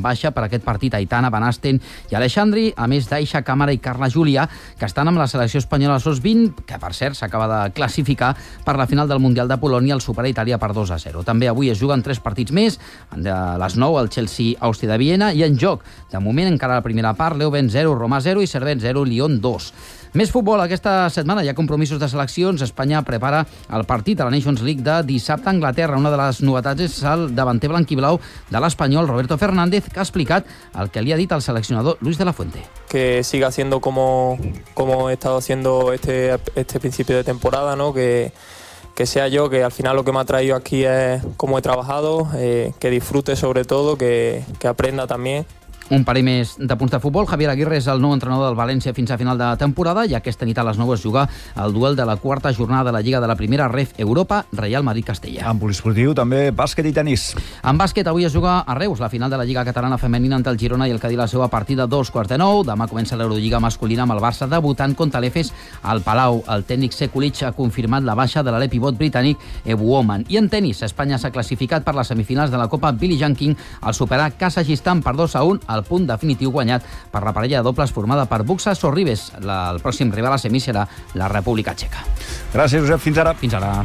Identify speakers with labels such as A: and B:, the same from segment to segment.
A: baixa per aquest partit Aitana, Van Asten i Alexandri, a més d'Aixa Càmara i Carla Júlia, que estan amb la selecció espanyola sub-20, que per cert s'acaba de classificar per la final del Mundial de Polònia al Super Itàlia per 2-0. També avui es juguen 3 partits més, de les 9 el Chelsea-Àustria de Viena, i en joc, de moment encara la primera part, Leuven 0, Roma 0 i Servette 0, Lyon 2. Més futbol. Aquesta setmana hi ha compromisos de seleccions. Espanya prepara el partit a la Nations League de dissabte a Anglaterra. Una de les novetats és el davanter blanquiblau de l'Espanyol, Roberto Fernández, que ha explicat el que li ha dit el seleccionador Luis de la Fuente.
B: Que siga haciendo como he estado haciendo este principio de temporada, ¿no? Que sea yo, que al final lo que me ha traído aquí es cómo he trabajado, que disfrute sobre todo, que aprenda también.
A: Un parell més de punts de futbol. Javier Aguirre és el nou entrenador del València fins a final de temporada i aquesta nit a les 9 es juga el duel de la quarta jornada de la Lliga de la Primera Ref Europa, Real Madrid-Castella.
C: En poliesportiu també bàsquet i tenis.
A: En bàsquet avui es juga a Reus la final de la Lliga Catalana Femenina entre el Girona i el Cadí la seva partida a 2:15. Demà comença l'Eurolliga masculina amb el Barça debutant contra l'Efes al Palau. El tècnic Sekulic ha confirmat la baixa de l'alè pivot britànic Ebu Oman. I en tenis, Espanya s'ha classificat per les semifinals de la Copa Billie Jean King al superar Kazakhstan per 2-1 al punt definitiu guanyat per la parella de dobles formada per Buxa Sorribes. El pròxim rival a semis serà la República Txeca.
C: Gràcies, Josep. Fins ara.
A: Fins ara.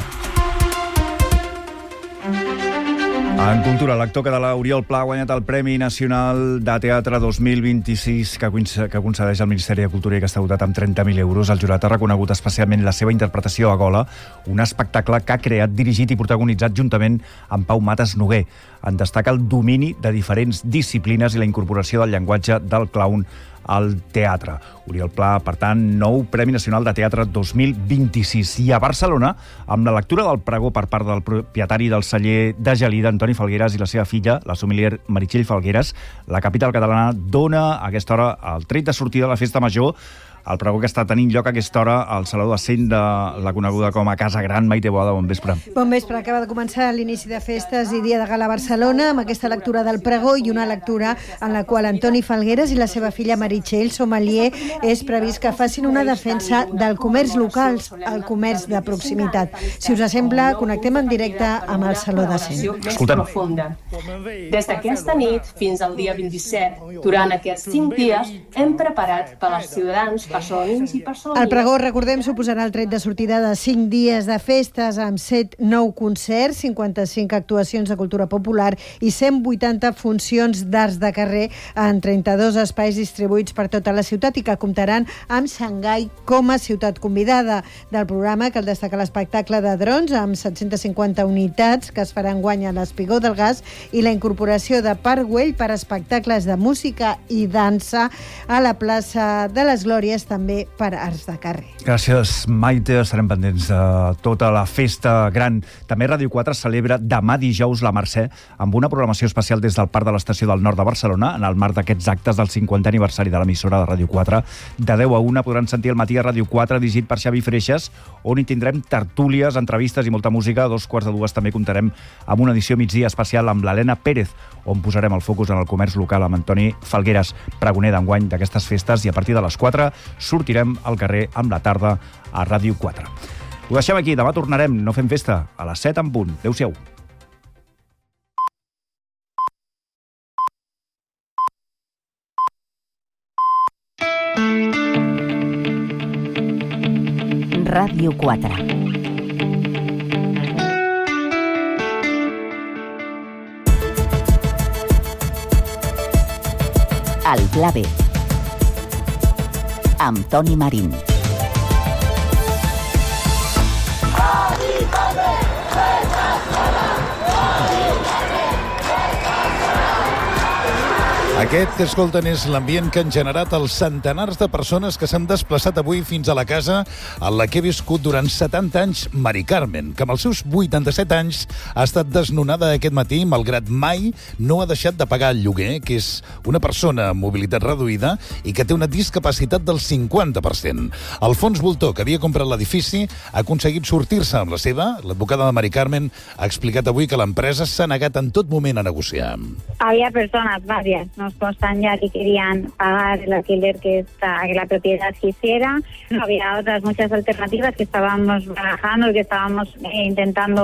C: En cultura, l'actor català Oriol Pla ha guanyat el Premi Nacional de Teatre 2026 que concedeix el Ministeri de Cultura i que està dotat amb 30.000 euros. El jurat ha reconegut especialment la seva interpretació a Gola, un espectacle que ha creat, dirigit i protagonitzat juntament amb Pau Mates Noguer. En destaca el domini de diferents disciplines i la incorporació del llenguatge del clown al teatre. Oriol Pla, per tant, nou Premi Nacional de Teatre 2026. I a Barcelona, amb la lectura del pregó per part del propietari del celler de Gelida, Antoni Falgueres, i la seva filla, la sommelier Meritxell Falgueres, la capital catalana dona a aquesta hora el tret de sortida de la festa major, el pregó que està tenint lloc a aquesta hora al Saló de Cent de la coneguda com a Casa Gran. Maite Boada, bon vespre.
D: Bon vespre. Acaba de començar l'inici de festes i dia de gala a Barcelona amb aquesta lectura del pregó i una lectura en la qual Antoni Falgueres i la seva filla Meritxell, sommelier, és previst que facin una defensa del comerç local, el comerç de proximitat. Si us sembla, connectem en directe amb el Saló de Cent.
C: Escoltem.
E: Des d'aquesta nit fins al dia 27, durant aquests 5 dies, hem preparat per als ciutadans persones i persones.
D: El pregó, recordem, suposarà el tret de sortida de 5 dies de festes amb 7 nou concerts, 55 actuacions de cultura popular i 180 funcions d'arts de carrer en 32 espais distribuïts per tota la ciutat i que comptaran amb Xangai com a ciutat convidada. Del programa cal destacar l'espectacle de drons amb 750 unitats que es faran guany a l'Espigó del Gas i la incorporació de Parc Güell per espectacles de música i dansa a la plaça de les Glòries, també per arts de carrer.
C: Gràcies, Maite. Estarem pendents de tota la festa gran. També Ràdio 4 celebra demà dijous la Mercè amb una programació especial des del Parc de l'Estació del Nord de Barcelona en el marc d'aquests actes del 50è aniversari de l'emissora de Ràdio 4. De 10 a 1 podran sentir el matí a Ràdio 4 dirigit per Xavi Freixas, on hi tindrem tertúlies, entrevistes i molta música. A 2:15 també comptarem amb una edició migdia especial amb l'Helena Pérez, on posarem el focus en el comerç local amb Antoni Falgueres, pregoner d'enguany d'aquestes festes, i a partir de les 4 sortirem al carrer amb la tarda a Ràdio 4. Ho deixem aquí, demà tornarem, no fem festa, a les 7 en punt. Adéu-siau.
F: Ràdio 4. El Pla B amb Toni Marín.
G: Aquest que escolten és l'ambient que han generat els centenars de persones que s'han desplaçat avui fins a la casa en la que ha viscut durant 70 anys Mari Carmen, que amb els seus 87 anys ha estat desnonada aquest matí, malgrat mai no ha deixat de pagar el lloguer, que és una persona amb mobilitat reduïda i que té una discapacitat del 50%. Alfons Voltor, que havia comprat l'edifici, ha aconseguit sortir-se amb la seva. L'advocada de Mari Carmen ha explicat avui que l'empresa s'ha negat en tot moment a negociar.
H: Había personas, varias, nos constan ya que querían pagar el alquiler que la propiedad quisiera. No había otras muchas alternativas que estábamos barajando, que estábamos intentando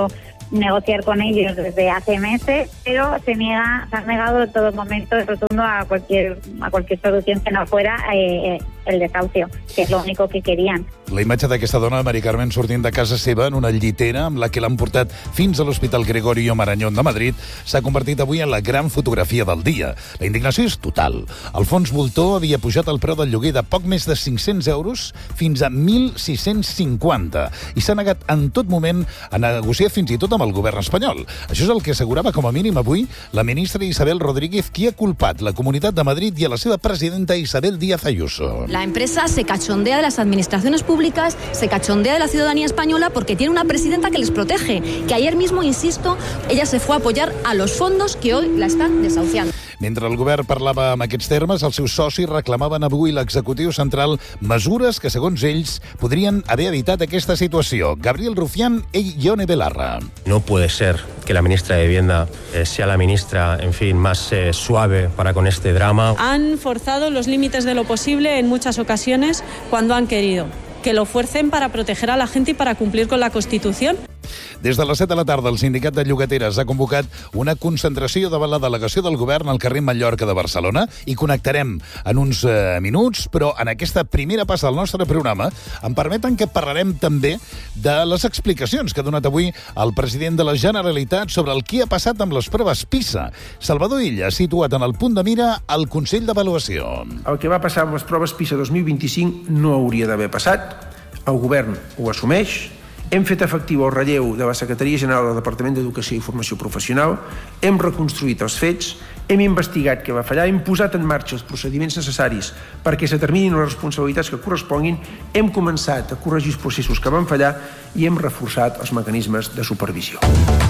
H: negociar con ellos desde hace meses, pero se han negado en todo momento rotundo a cualquier solución que no fuera el desahucio, que és l'únic que querien.
G: La imatge d'aquesta dona, Mari Carmen, sortint de casa seva en una llitera amb la que l'han portat fins a l'Hospital Gregorio Marañón de Madrid s'ha convertit avui en la gran fotografia del dia. La indignació és total. Alfons Voltó havia pujat el preu del lloguer de poc més de 500 euros fins a 1.650 i s'ha negat en tot moment a negociar fins i tot amb el govern espanyol. Això és el que assegurava com a mínim avui la ministra Isabel Rodríguez, qui ha culpat la Comunitat de Madrid i a la seva presidenta Isabel Díaz Ayuso.
I: La empresa se cachondea de las administraciones públicas, se cachondea de la ciudadanía española porque tiene una presidenta que les protege, que ayer mismo, insisto, ella se fue a apoyar a los fondos que hoy la están desahuciando.
G: Mentre el govern parlava amb aquests termes, els seus socis reclamaven avui l'executiu central mesures que, segons ells, podrien haver evitat aquesta situació. Gabriel Rufián i Ione Belarra.
J: No puede ser que la ministra de Vivienda sea la ministra, en fin, más suave para con este drama.
K: Han forzado los límites de lo posible en muchas ocasiones cuando han querido. Que lo fuercen para proteger a la gente y para cumplir con la Constitución.
G: Des de les 7 de la tarda, el Sindicat de Llogateres ha convocat una concentració davant la delegació del govern al carrer Mallorca de Barcelona i connectarem en uns minuts, però en aquesta primera passa del nostre programa em permeten que parlarem també de les explicacions que ha donat avui el president de la Generalitat sobre el que ha passat amb les proves PISA. Salvador Illa ha situat en el punt de mira el Consell d'Avaluació.
L: El que va passar amb les proves PISA 2025 no hauria d'haver passat. El govern ho assumeix. Hem fet efectiu el relleu de la Secretaria General del Departament d'Educació i Formació Professional, hem reconstruït els fets, hem investigat què va fallar, hem posat en marxa els procediments necessaris perquè s'determinin les responsabilitats que corresponguin, hem començat a corregir els processos que van fallar i hem reforçat els mecanismes de supervisió.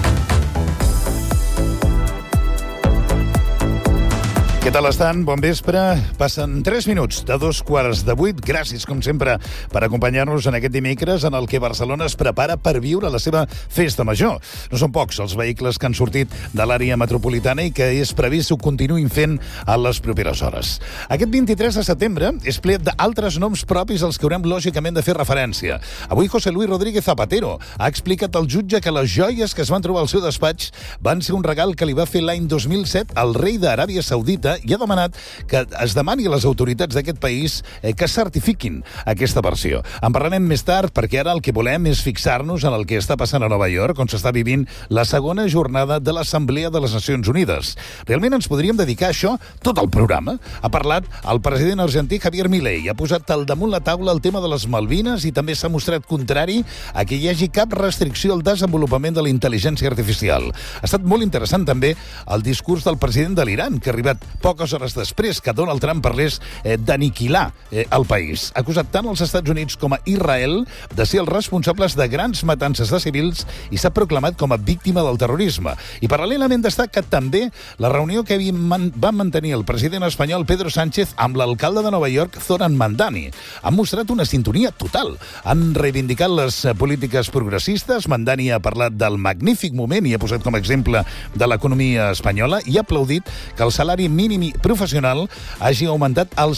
G: Què tal estan? Bon vespre. Passen 3 minuts de 7:15. Gràcies, com sempre, per acompanyar-nos en aquest dimecres en el que Barcelona es prepara per viure la seva festa major. No són pocs els vehicles que han sortit de l'àrea metropolitana i que és previst ho continuïn fent a les properes hores. Aquest 23 de setembre és ple d'altres noms propis als que haurem lògicament de fer referència. Avui José Luis Rodríguez Zapatero ha explicat al jutge que les joies que es van trobar al seu despatx van ser un regal que li va fer l'any 2007 al rei d'Aràbia Saudita i ha demanat que es demani a les autoritats d'aquest país que certifiquin aquesta versió. En parlarem més tard perquè ara el que volem és fixar-nos en el que està passant a Nova York, on s'està vivint la segona jornada de l'Assemblea de les Nacions Unides. Realment ens podríem dedicar a això tot el programa. Ha parlat el president argentí Javier Milei, ha posat al damunt la taula el tema de les Malvines i també s'ha mostrat contrari a que hi hagi cap restricció al desenvolupament de la intel·ligència artificial. Ha estat molt interessant també el discurs del president de l'Iran, que ha arribat poques hores després que Donald Trump parlés d'aniquilar el país. Ha acusat tant els Estats Units com a Israel de ser els responsables de grans matances de civils i s'ha proclamat com a víctima del terrorisme. I paral·lelament destaca també la reunió que va mantenir el president espanyol Pedro Sánchez amb l'alcalde de Nova York, Zoran Mandani. Han mostrat una sintonia total. Han reivindicat les polítiques progressistes. Mandani ha parlat del magnífic moment i ha posat com a exemple de l'economia espanyola i ha aplaudit que el salari mínim professional hagi augmentat el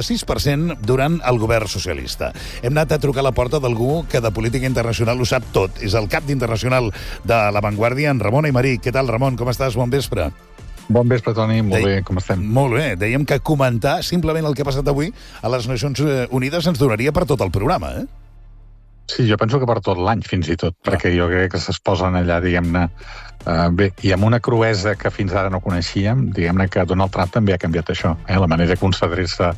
G: 66% durant el govern socialista. Hem anat a trucar a la porta d'algú que de política internacional ho sap tot. És el cap d'internacional de La Vanguardia, en Ramon Aymarí. Què tal, Ramon? Com estàs? Bon vespre.
M: Bon vespre, Toni. Molt bé, com estem?
G: Molt bé. Dèiem que comentar simplement el que ha passat avui a les Nacions Unides ens donaria per tot el programa, eh?
M: Sí, jo penso que per tot l'any, fins i tot, perquè jo crec que es posen allà, diguem-ne, bé, i amb una cruesa que fins ara no coneixíem, diguem-ne que Donald Trump també ha canviat això, la manera de concedir-se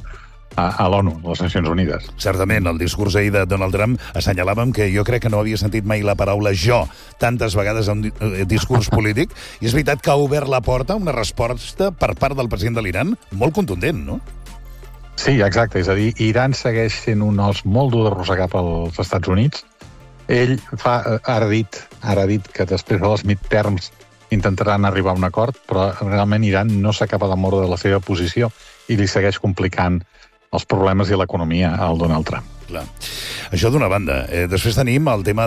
M: a l'ONU, a les Nacions Unides.
G: Certament, el discurs ahir de Donald Trump assenyalàvem que jo crec que no havia sentit mai la paraula jo tantes vegades en un discurs polític, i és veritat que ha obert la porta a una resposta per part del president de l'Iran molt contundent, no?
M: Sí, exacte, és a dir, Iran segueix sent un os molt dur d'arrossegar pels Estats Units. Ell ara ha dit que després de les midterms intentaran arribar a un acord, però realment Iran no s'acaba de moure de la seva posició i li segueix complicant els problemes i l'economia al Donald Trump.
G: Clar. Això d'una banda. Després tenim el tema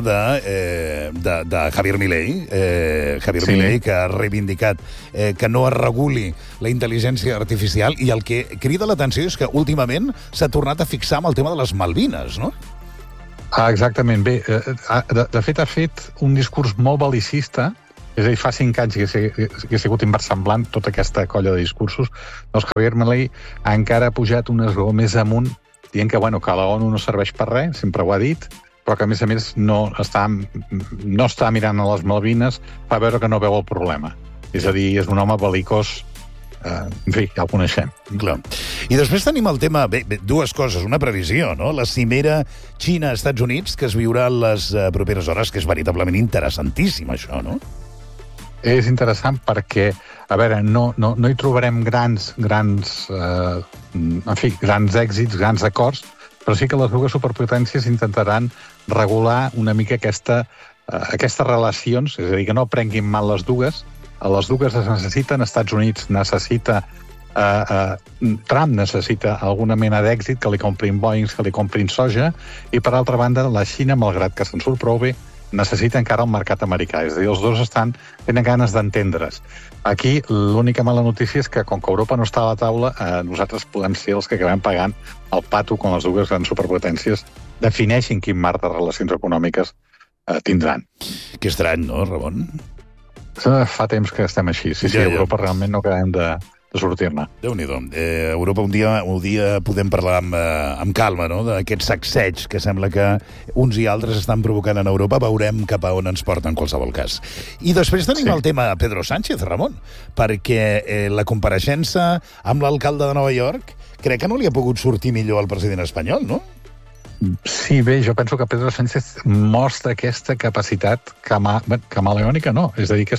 G: de Javier Milei, Milei, que ha reivindicat que no es reguli la intel·ligència artificial, i el que crida l'atenció és que últimament s'ha tornat a fixar amb el tema de les Malvines, no?
M: Exactament. Bé, de fet ha fet un discurs molt bel·licista. És a dir, fa 5 anys que ha sigut inversemblant tota aquesta colla de discursos. Doncs Javier Milei encara ha pujat un esglaó més amunt dient que la ONU no serveix per res, sempre ho ha dit, però que a més no està mirant a les Malvines, fa veure que no veu el problema. És a dir, és un home bel·licós. En fi, ja el coneixem.
G: Clar. I després tenim el tema, dues coses, una previsió, no? La cimera Xina-Estats Units, que es viurà en les properes hores, que és veritablement interessantíssim, això, no?
M: És interessant perquè, a veure, no hi trobarem grans èxits, grans acords, però sí que les dues superpotències intentaran regular una mica aquestes relacions, és a dir, que no prenguin mal les dues. Les dues es necessiten, Estats Units necessita, Trump necessita alguna mena d'èxit, que li comprin Boeings, que li comprin soja, i per altra banda, la Xina, malgrat que se'n surt prou bé, necessita encara el mercat americà. És a dir, els dos tenen ganes d'entendre's. Aquí, l'única mala notícia és que, com que Europa no està a la taula, nosaltres podem ser els que acabem pagant el pato quan les dues grans superpotències defineixin quin marc de relacions econòmiques tindran.
G: Que estrany, no, Ramon?
M: Fa temps que estem així. Sí, Europa realment no acabem de sortir-ne.
G: Déu-n'hi-do. Europa un dia podem parlar amb calma, no?, d'aquest sacseig que sembla que uns i altres estan provocant en Europa. Veurem cap a on ens porta en qualsevol cas. I després tenim el tema Pedro Sánchez, Ramon, perquè la compareixença amb l'alcalde de Nova York crec que no li ha pogut sortir millor al president espanyol, no?
M: Sí, bé, jo penso que Pedro Sánchez mostra aquesta capacitat camaleònica, no. És a dir,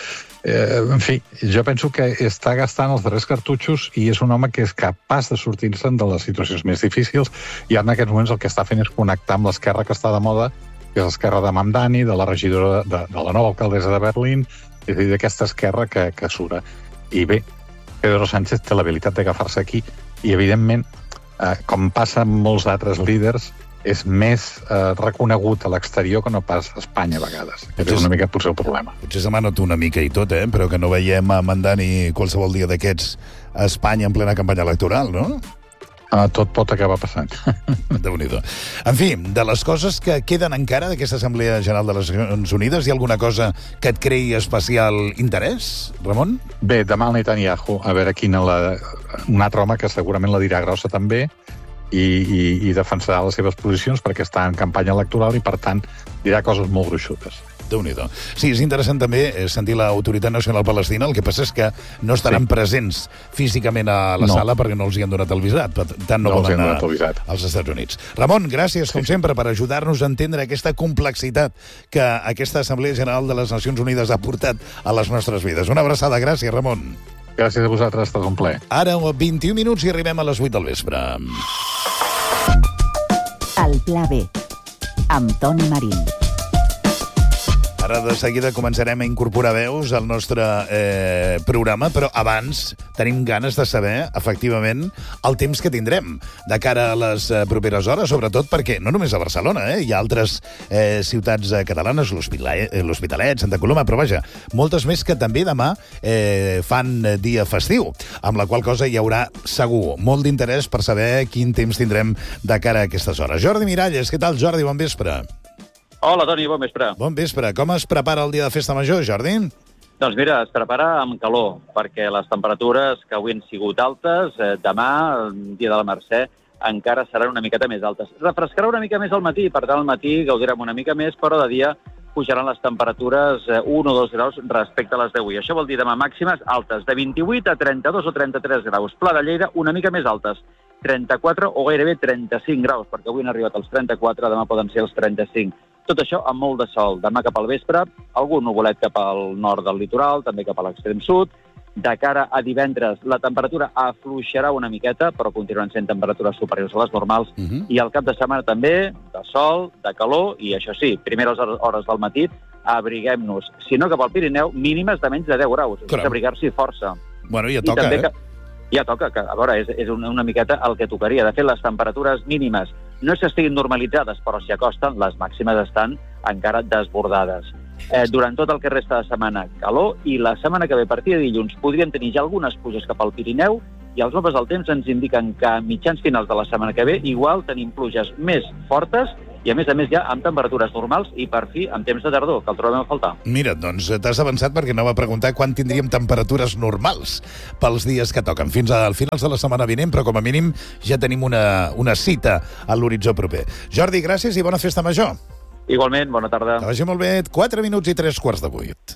M: en fi, jo penso que està gastant els darrers cartutxos i és un home que és capaç de sortir-se'n de les situacions més difícils, i en aquests moments el que està fent és connectar amb l'esquerra que està de moda, que és l'esquerra de Mamdani, de la regidora de la nova alcaldessa de Berlín, és a dir, d'aquesta esquerra que sura. I bé, Pedro Sánchez té l'habilitat d'agafar-se aquí i, evidentment, com passa amb molts altres líders, és més reconegut a l'exterior que no pas a Espanya, a vegades. És una mica potser el problema.
G: Potser se m'ha notat una mica i tot, però que no veiem a Mamdani qualsevol dia d'aquests a Espanya en plena campanya electoral, no?
M: Tot pot acabar passant.
G: Déu-n'hi-do. En fi, de les coses que queden encara d'aquesta Assemblea General de les Nacions Unides, hi ha alguna cosa que et creï especial interès, Ramon?
M: Bé, demà el Netanyahu, a veure un altre home que segurament la dirà grossa també, i defensarà les seves posicions perquè està en campanya electoral i, per tant, dirà coses molt gruixutes.
G: Déu-n'hi-do. Sí, és interessant també sentir l'Autoritat Nacional Palestina. El que passa és que no estaran presents físicament a la sala perquè no els hi han donat el visat. Tant no volen anar als Estats Units. Ramon, gràcies, com sempre, per ajudar-nos a entendre aquesta complexitat que aquesta Assemblea General de les Nacions Unides ha portat a les nostres vides. Una abraçada. Gràcies, Ramon.
M: Gràcies a vosaltres, ha estat un plaer.
G: Ara, 21 minuts i arribem a les 8 del vespre.
F: El Pla B, amb Toni Marín.
G: Ara de seguida començarem a incorporar veus al nostre programa, però abans tenim ganes de saber, efectivament, el temps que tindrem de cara a les properes hores, sobretot perquè, no només a Barcelona, hi ha altres ciutats catalanes, l'Hospitalet, Santa Coloma, però vaja, moltes més que també demà fan dia festiu, amb la qual cosa hi haurà segur molt d'interès per saber quin temps tindrem de cara a aquestes hores. Jordi Miralles, què tal, Jordi? Bon vespre.
N: Hola, Toni, bon vespre.
G: Bon vespre. Com es prepara el dia de festa major, Jordi?
N: Doncs mira, es prepara amb calor, perquè les temperatures que avui han sigut altes, demà, el dia de la Mercè, encara seran una miqueta més altes. Refrescarà una mica més al matí, per tant, al matí gaudirem una mica més, però de dia pujaran les temperatures 1 o 2 graus respecte a les d'avui. Això vol dir demà màximes altes, de 28 a 32 o 33 graus. Pla de Lleida, una mica més altes, 34 o gairebé 35 graus, perquè avui han arribat als 34, demà poden ser els 35. Tot això amb molt de sol. Demà cap al vespre, algun nuvolet cap al nord del litoral, també cap a l'extrem sud. De cara a divendres, la temperatura afluixarà una miqueta, però continuen sent temperatures superiors a les normals. I al cap de setmana també, de sol, de calor, i això sí, primeres hores del matí, abriguem-nos. Si no, cap al Pirineu, mínimes de menys de 10 graus. És abrigar-s'hi força.
G: Bueno, ja toca,
N: Ja toca, que a veure, és una miqueta el que tocaria. De fet, les temperatures mínimes no és que estiguin normalitzades, però s'hi acosten, les màximes estan encara desbordades. Durant tot el que resta de setmana, calor, i la setmana que ve, a partir de dilluns, podrien tenir ja algunes pluges cap al Pirineu, i els mapes del temps ens indiquen que a mitjans finals de la setmana que ve igual tenim pluges més fortes i a més ja amb temperatures normals i per fi amb temps de tardor, que el trobem a faltar.
G: Mira, doncs t'has avançat perquè anava a preguntar quan tindríem temperatures normals pels dies que toquen. Fins al finals de la setmana vinent, però com a mínim ja tenim una cita a l'horitzó proper. Jordi, gràcies i bona festa major.
N: Igualment, bona tarda.
G: Que vagi molt bé. 4 minuts i 3:15.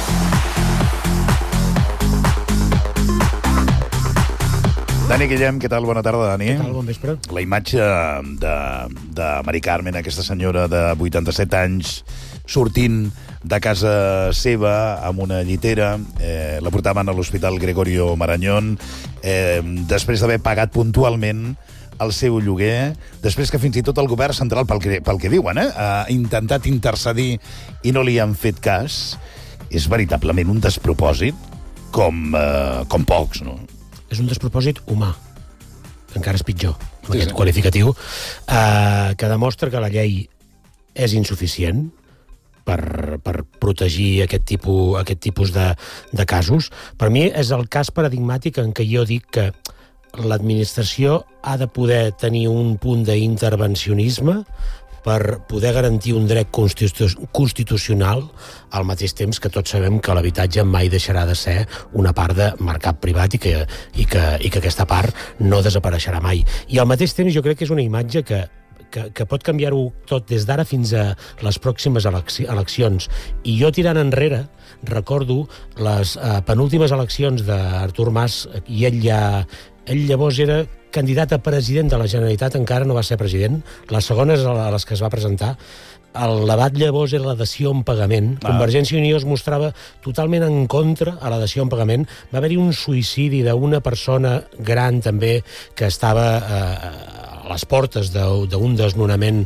G: Dani Guillem, què tal? Bona tarda, Dani.
O: Què tal? Bon vespre.
G: La imatge de Mari Carmen, aquesta senyora de 87 anys, sortint de casa seva amb una llitera, la portaven a l'Hospital Gregorio Marañón, després d'haver pagat puntualment el seu lloguer, després que fins i tot el govern central, pel que diuen, ha intentat intercedir i no li han fet cas. És veritablement un despropòsit com pocs, no?
O: És un despropòsit humà, que encara és pitjor, amb aquest qualificatiu, que demostra que la llei és insuficient per protegir aquest tipus de casos. Per mi és el cas paradigmàtic en què jo dic que l'administració ha de poder tenir un punt d'intervencionisme per poder garantir un dret constitucional al mateix temps que tots sabem que l'habitatge mai deixarà de ser una part de mercat privat i que aquesta part no desapareixerà mai. I al mateix temps jo crec que és una imatge que pot canviar-ho tot des d'ara fins a les pròximes eleccions. I jo tirant enrere recordo les penúltimes eleccions d'Artur Mas i ell llavors era candidat a president de la Generalitat, encara no va ser president. Les segones a les que es va presentar, el debat llavors era la dació en pagament. Convergència i Unió es mostrava totalment en contra a la dació en pagament. Va haver-hi un suïcidi d'una persona gran també que estava a les portes d'un desnonament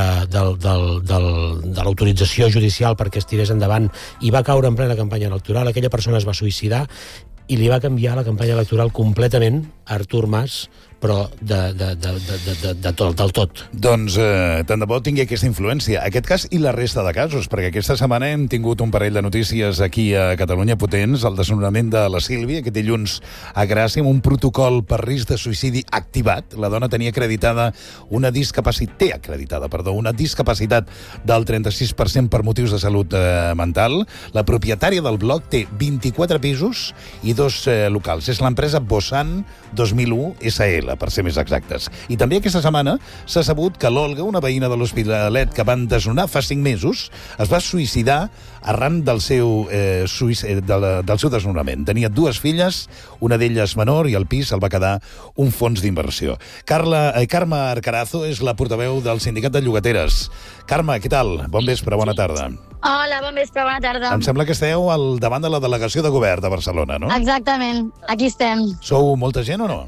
O: de l'autorització judicial perquè es tirés endavant i va caure en plena campanya electoral. Aquella persona es va suïcidar i li va canviar la campanya electoral completament a Artur Mas, però del tot.
G: Doncs tant de bo tingui aquesta influència. Aquest cas i la resta de casos, perquè aquesta setmana hem tingut un parell de notícies aquí a Catalunya potents, el desnonament de la Sílvia, aquest dilluns a Gràcia, amb un protocol per risc de suïcidi activat. La dona tenia acreditada una discapacitat del 36% per motius de salut mental. La propietària del bloc té 24 pisos i 2 locals. És l'empresa Bosan 2001 SL, per ser més exactes. I també aquesta setmana s'ha sabut que l'Olga, una veïna de l'Hospitalet que van desnonar fa 5 mesos, es va suïcidar arran del seu desnonament. Tenia 2 filles, una d'elles menor, i el pis el va quedar un fons d'inversió. Carme Arcarazo és la portaveu del Sindicat de Llogateres. Carme, què tal? Bon vespre, bona tarda.
P: Hola, bon vespre, bona tarda.
G: Em sembla que esteu al davant de la delegació de govern de Barcelona, no?
P: Exactament, aquí estem.
G: Sou molta gent o no?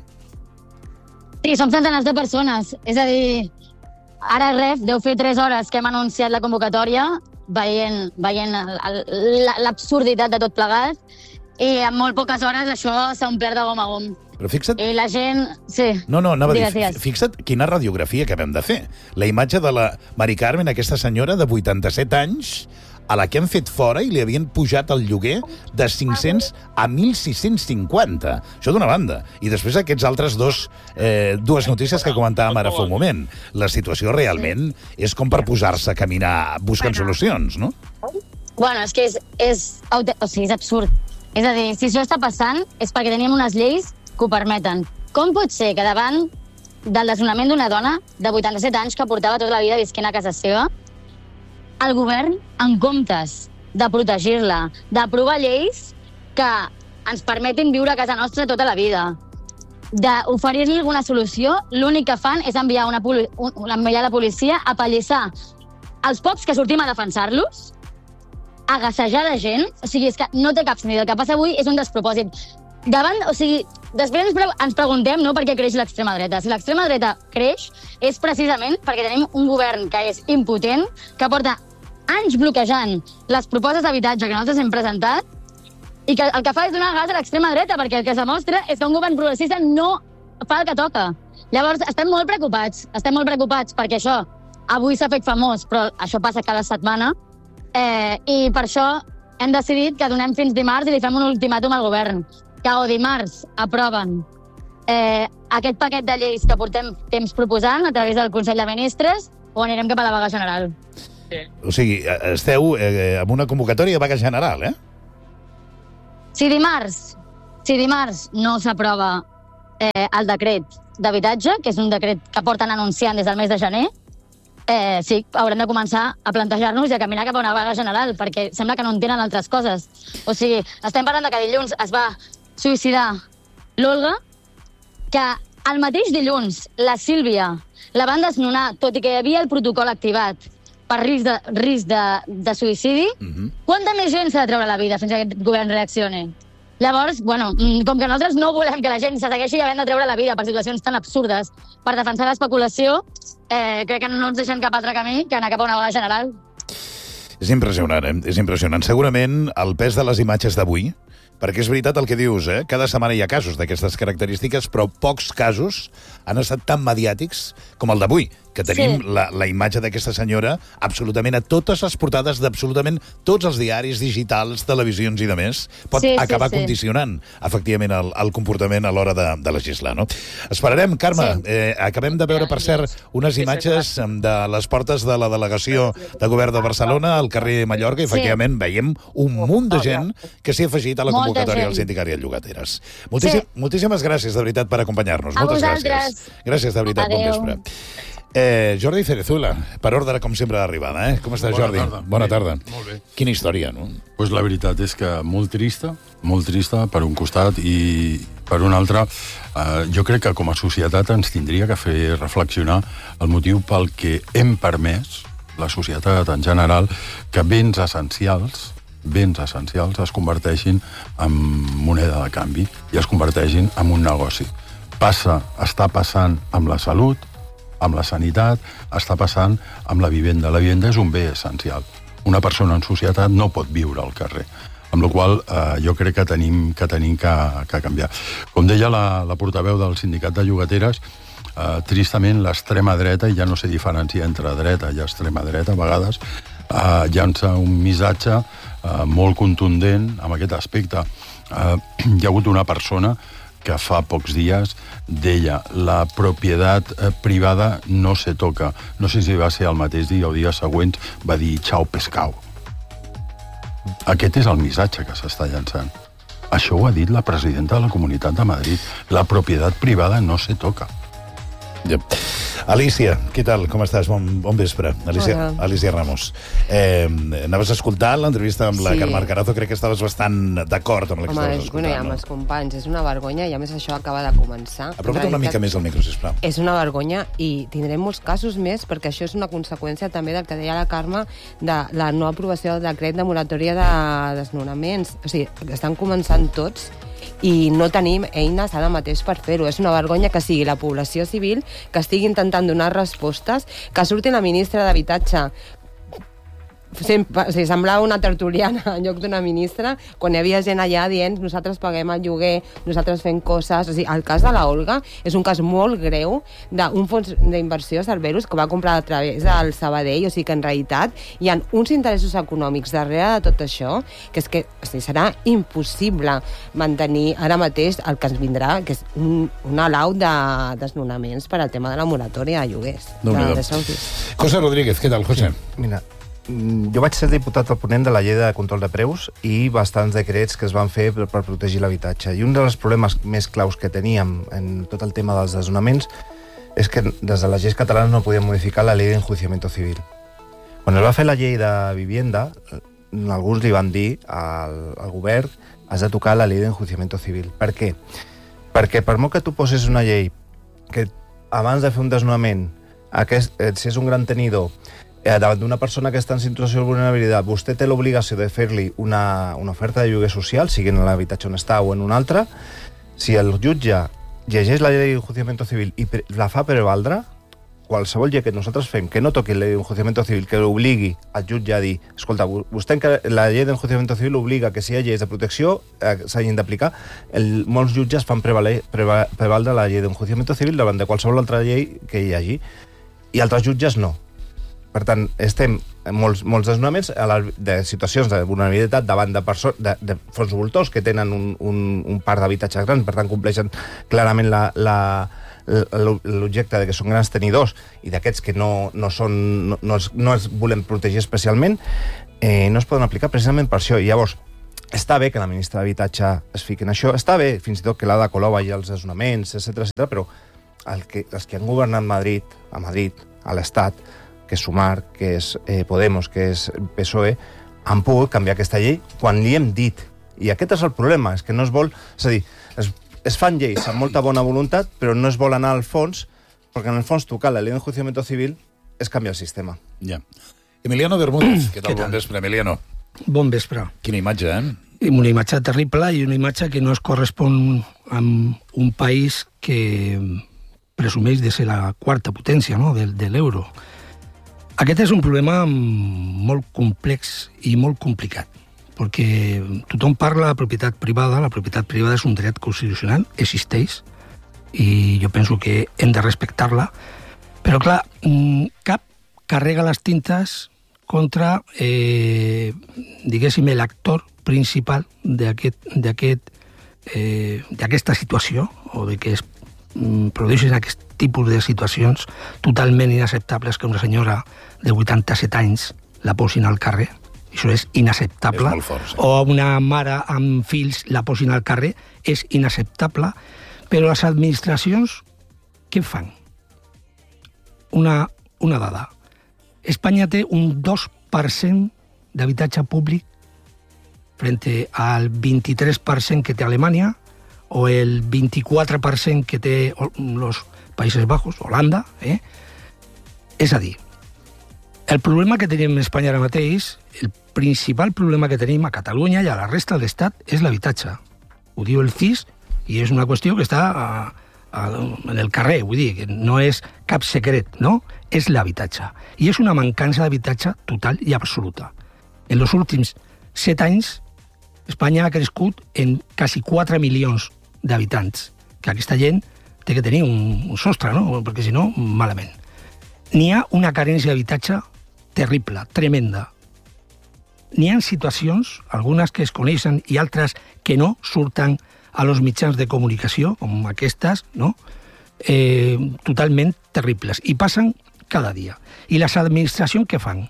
P: Sí, som centenars de persones. És a dir, ara deu fer 3 hores que hem anunciat la convocatòria, veient l'absurditat de tot plegat, i en molt poques hores això s'ha omplert de gom a gom.
G: Però fixa't...
P: I la gent... Sí.
G: No, anava a dir, fixa't quina radiografia que vam de fer. La imatge de la Mari Carmen, aquesta senyora de 87 anys, a la que han fet fora i li havien pujat el lloguer de 500 a 1.650. Això d'una banda. I després aquests altres dues notícies que comentàvem ara fa un moment. La situació realment és com per posar-se a caminar buscant solucions, no?
P: Bueno, és que és absurd. És a dir, si això està passant és perquè tenim unes lleis que ho permeten. Com pot ser que davant del desnonament d'una dona de 87 anys que portava tota la vida visquent a casa seva, el govern, en comptes de protegir-la, d'aprovar lleis que ens permetin viure a casa nostra tota la vida, d'oferir-li alguna solució, l'únic que fan és enviar la policia a apallissar els pocs que sortim a defensar-los, a gassejar la gent. O sigui, és que no té cap sentit. El que passa avui és un despropòsit. Després ens preguntem, no, per què creix l'extrema dreta. Si l'extrema dreta creix és precisament perquè tenim un govern que és impotent, que porta anys bloquejant les propostes d'habitatge que nosaltres hem presentat i que el que fa és donar gas a l'extrema dreta, perquè el que es demostra és que un govern progressista no fa el que toca. Llavors, estem molt preocupats perquè això avui s'ha fet famós, però això passa cada setmana, i per això hem decidit que donem fins dimarts i li fem un ultimàtum al govern, que o dimarts aproven aquest paquet de lleis que portem temps proposant a través del Consell de Ministres, o anirem cap a la vaga general.
G: O sigui, esteu amb una convocatòria de vaga general, eh?
P: Si dimarts no s'aprova el decret d'habitatge, que és un decret que porten anunciant des del mes de gener, sí, haurem de començar a plantejar-nos i a caminar cap a una vaga general, perquè sembla que no entenen altres coses. O sigui, estem parlant de que dilluns es va suïcidar l'Olga, que el mateix dilluns la Sílvia la van desnonar, tot i que hi havia el protocol activat per risc de suïcidi. Quanta més gent s'ha de treure la vida fins que aquest govern reaccioni? Llavors, bueno, com que nosaltres no volem que la gent se segueixi havent de treure la vida per situacions tan absurdes per defensar l'especulació, crec que no ens deixem cap altre camí que anar cap a una vaga general.
G: És impressionant, És impressionant. Segurament el pes de les imatges d'avui, perquè és veritat el que dius, cada setmana hi ha casos d'aquestes característiques, però pocs casos han estat tan mediàtics com el d'avui, que tenim la imatge d'aquesta senyora absolutament a totes les portades d'absolutament tots els diaris digitals, televisions i de més, pot acabar condicionant, efectivament, el comportament a l'hora de legislar, no? Esperarem, Carme, acabem de veure, per cert, unes imatges de les portes de la delegació de govern de Barcelona al carrer Mallorca, i efectivament veiem un munt de gent que s'hi ha afegit a la convocatòria del Sindicari de Llogateres. Moltíssimes gràcies, de veritat, per acompanyar-nos. Moltes gràcies. Gràcies, de veritat, bon vespre. Jordi Cerezuela, per ordre, com sempre, d'arribada. Com estàs, Jordi? Bona tarda.
Q: Molt bé.
G: Quina història, no?
Q: Pues la veritat és que molt trista per un costat, i per un altre, jo crec que com a societat ens tindria que fer reflexionar el motiu pel que hem permès, la societat en general, que béns essencials es converteixin en moneda de canvi i es converteixin en un negoci. Està passant amb la salut, amb la sanitat, està passant amb la vivenda. La vivenda és un bé essencial. Una persona en societat no pot viure al carrer. Amb la qual jo crec que tenim que canviar. Com deia la portaveu del Sindicat de Llogateres, tristament l'extrema dreta, i ja no sé diferenciar entre dreta i extrema dreta, a vegades, llança un missatge molt contundent en aquest aspecte. Hi ha hagut una persona que fa pocs dies deia la propietat privada no se toca. No sé si va ser el mateix dia o dies següents, va dir xau pescau. Aquest és el missatge que s'està llançant. Això ho ha dit la presidenta de la Comunitat de Madrid. La propietat privada no se toca.
G: Alicia, què tal? Com estàs? Bon vespre. Alicia Ramos. Anaves a escoltar l'entrevista amb la Carme Carazo, crec que estaves bastant d'acord amb la que estaves escoltant.
R: Home, amb els companys, és una vergonya, i a més això acaba de començar.
G: Apropa't una mica més al micro, sisplau.
R: És una vergonya, i tindrem molts casos més, perquè això és una conseqüència també del que deia la Carme, de la no aprovació del decret de moratòria de desnonaments. O sigui, estan començant tots, i no tenim eines ara mateix per fer-ho. És una vergonya que sigui la població civil que estigui intentant donar respostes, que surti la ministra d'Habitatge semblava una tertuliana en lloc d'una ministra, quan hi havia gent allà dient nosaltres paguem el lloguer, nosaltres fem coses. O sigui, el cas de la Olga és un cas molt greu d'un fons d'inversió, Cerberus, que va comprar a través del Sabadell. O sigui que en realitat hi ha uns interessos econòmics darrere de tot això, que és que serà impossible mantenir ara mateix el que ens vindrà, que és un alau de desnonaments per al tema de la moratòria de lloguers.
G: José Rodríguez, què tal, José?
S: Mira, jo vaig ser diputat al ponent de la llei de control de preus i bastants decrets que es van fer per protegir l'habitatge. I un dels problemes més claus que teníem en tot el tema dels desnonaments és que des de les lleis catalanes no podíem modificar la llei d'enjuiciamiento civil. Quan es va fer la llei de vivienda, alguns li van dir al govern has de tocar la llei d'enjuiciamiento civil. Per què? Perquè per molt que tu poses una llei que abans de fer un desnonament, si és un gran tenidor, davant d'una persona que està en situació de vulnerabilitat, vostè té l'obligació de fer-li una oferta de lloguer social, sigui en l'habitatge on està o en un altre. Si el jutge llegeix la llei d'enjuiciamiento civil i la fa prevaldre, qualsevol llei que nosaltres fem que no toqui la llei d'enjuiciamiento civil, que obligui al jutge a dir, escolta, la llei d'enjuiciamiento civil obliga que si hi ha lleis de protecció s'hagin d'aplicar, molts jutges fan prevaldre la llei d'enjuiciamiento civil davant de qualsevol altra llei que hi hagi, i altres jutges no. Per tant, estem en molts desnonaments de situacions de vulnerabilitat davant de fons voltors que tenen un parc d'habitatges grans, per tant, compleixen clarament l'objecte de que són grans tenidors i d'aquests que no es volen protegir especialment, no es poden aplicar precisament per això. I llavors, està bé que la ministra d'Habitatge es fiqui en això, està bé fins i tot que l'Ada Colau vagi als desnonaments, etc, però els que han governat a Madrid, a l'Estat, que és Sumar, que és Podemos, que és PSOE, han pogut canviar aquesta llei quan li hem dit. I aquest és el problema, és que no es vol... És a dir, es fan lleis amb molta bona voluntat, però no es vol anar al fons, perquè en el fons tocar la llei d'enjuiciamiento civil és canviar el sistema.
G: Ja. Emiliano Bermúdez, què tal? Bon vespre, Emiliano.
T: Bon vespre.
G: Quina imatge,
T: Una imatge terrible i una imatge que no es correspon amb un país que presumeix de ser la quarta potència, no?, de l'euro. Aquest és un problema molt complex i molt complicat, perquè tothom parla de propietat privada. La propietat privada és un dret constitucional, existeix, i jo penso que hem de respectar-la, però clar, cap carrega les tintes contra, diguéssim, l'actor principal d'aquesta situació, o de que es produeixin aquest tipus de situacions totalment inacceptables, que una senyora de 87 anys la posin al carrer. Això és inacceptable.
G: És molt fort, sí.
T: O una mare amb fills la posin al carrer. És inacceptable. Però les administracions, què fan? Una dada. Espanya té un 2% d'habitatge públic frente al 23% que té Alemanya o el 24% que té els Països Bajos, Holanda. És a dir, el problema que tenim en Espanya ara mateix, el principal problema que tenim a Catalunya i a la resta de l'Estat és l'habitatge. Ho diu el CIS i és una qüestió que està en el carrer, vull dir, que no és cap secret, no? És l'habitatge. I és una mancança d'habitatge total i absoluta. En els últims 7 anys, Espanya ha crescut en quasi 4 milions d'habitants, que aquesta gent té que tenir un sostre, no? Perquè si no, malament. N'hi ha una carència d'habitatge terrible, tremenda. N'hi ha situacions, algunes que es coneixen i altres que no, surten a los mitjans de comunicació, com aquestes, no? Totalment terribles. I passen cada dia. I les administracions què fan?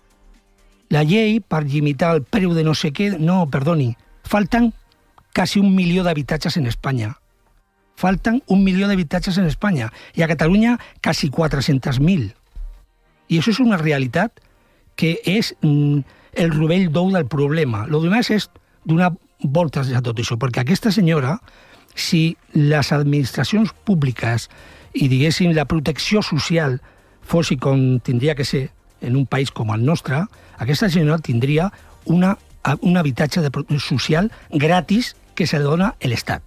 T: La llei, per limitar el preu de no sé què... No, perdoni, falten quasi 1 milió d'habitatges en Espanya. Falten 1 milió d'habitatges en Espanya. I a Catalunya, quasi 400.000. I això és una realitat que és el rovell d'ou del problema. Lo demás és donar voltes a tot això, perquè aquesta senyora, si les administracions públiques i, diguéssim, la protecció social fos com tindria que ser en un país com el nostre, aquesta senyora tindria un habitatge social gratis que se dona a l'Estat.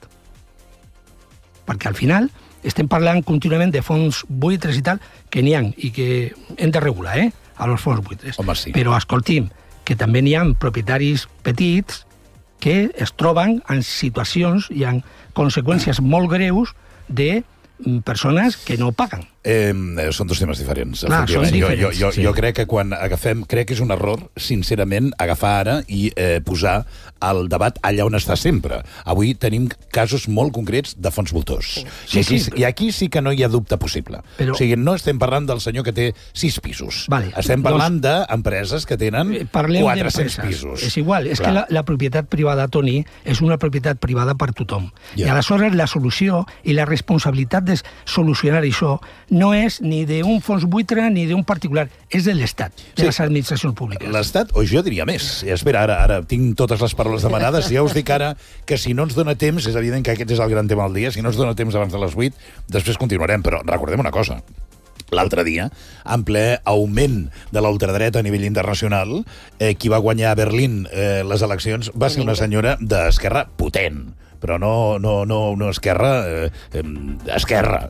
T: Perquè al final estem parlant contínuament de fons buitres i tal, que n'hi ha i que hem de regular, a los fons buitres.
G: Home, sí.
T: Però escolti'm, que també n'hi ha propietaris petits que es troben en situacions i en conseqüències molt greus de persones que no paguen.
G: Són dos temes diferents.
T: Clar, són diferents.
G: Jo crec que quan crec que és un error, sincerament, agafar ara i posar el debat allà on està sempre. Avui tenim casos molt concrets de fons voltors. I aquí sí que no hi ha dubte possible. Però... O sigui, no estem parlant del senyor que té 6 pisos.
T: Vale.
G: Estem parlant d'empreses que tenen 400 pisos.
T: És igual, és que la propietat privada, Toni, és una propietat privada per tothom. I aleshores la solució i la responsabilitat de solucionar això no és ni d'un fons buitre ni d'un particular, és de l'Estat, de les administracions públiques.
G: L'Estat, o jo diria més. Espera, ara tinc totes les paraules demanades, ja us dic ara que si no ens dona temps, és evident que aquest és el gran tema del dia, si no ens dona temps abans de les 8, després continuarem, però recordem una cosa. L'altre dia, en ple augment de la ultradreta a nivell internacional, qui va guanyar a Berlín les eleccions va ser una senyora d'Esquerra potent, però no Esquerra, Esquerra,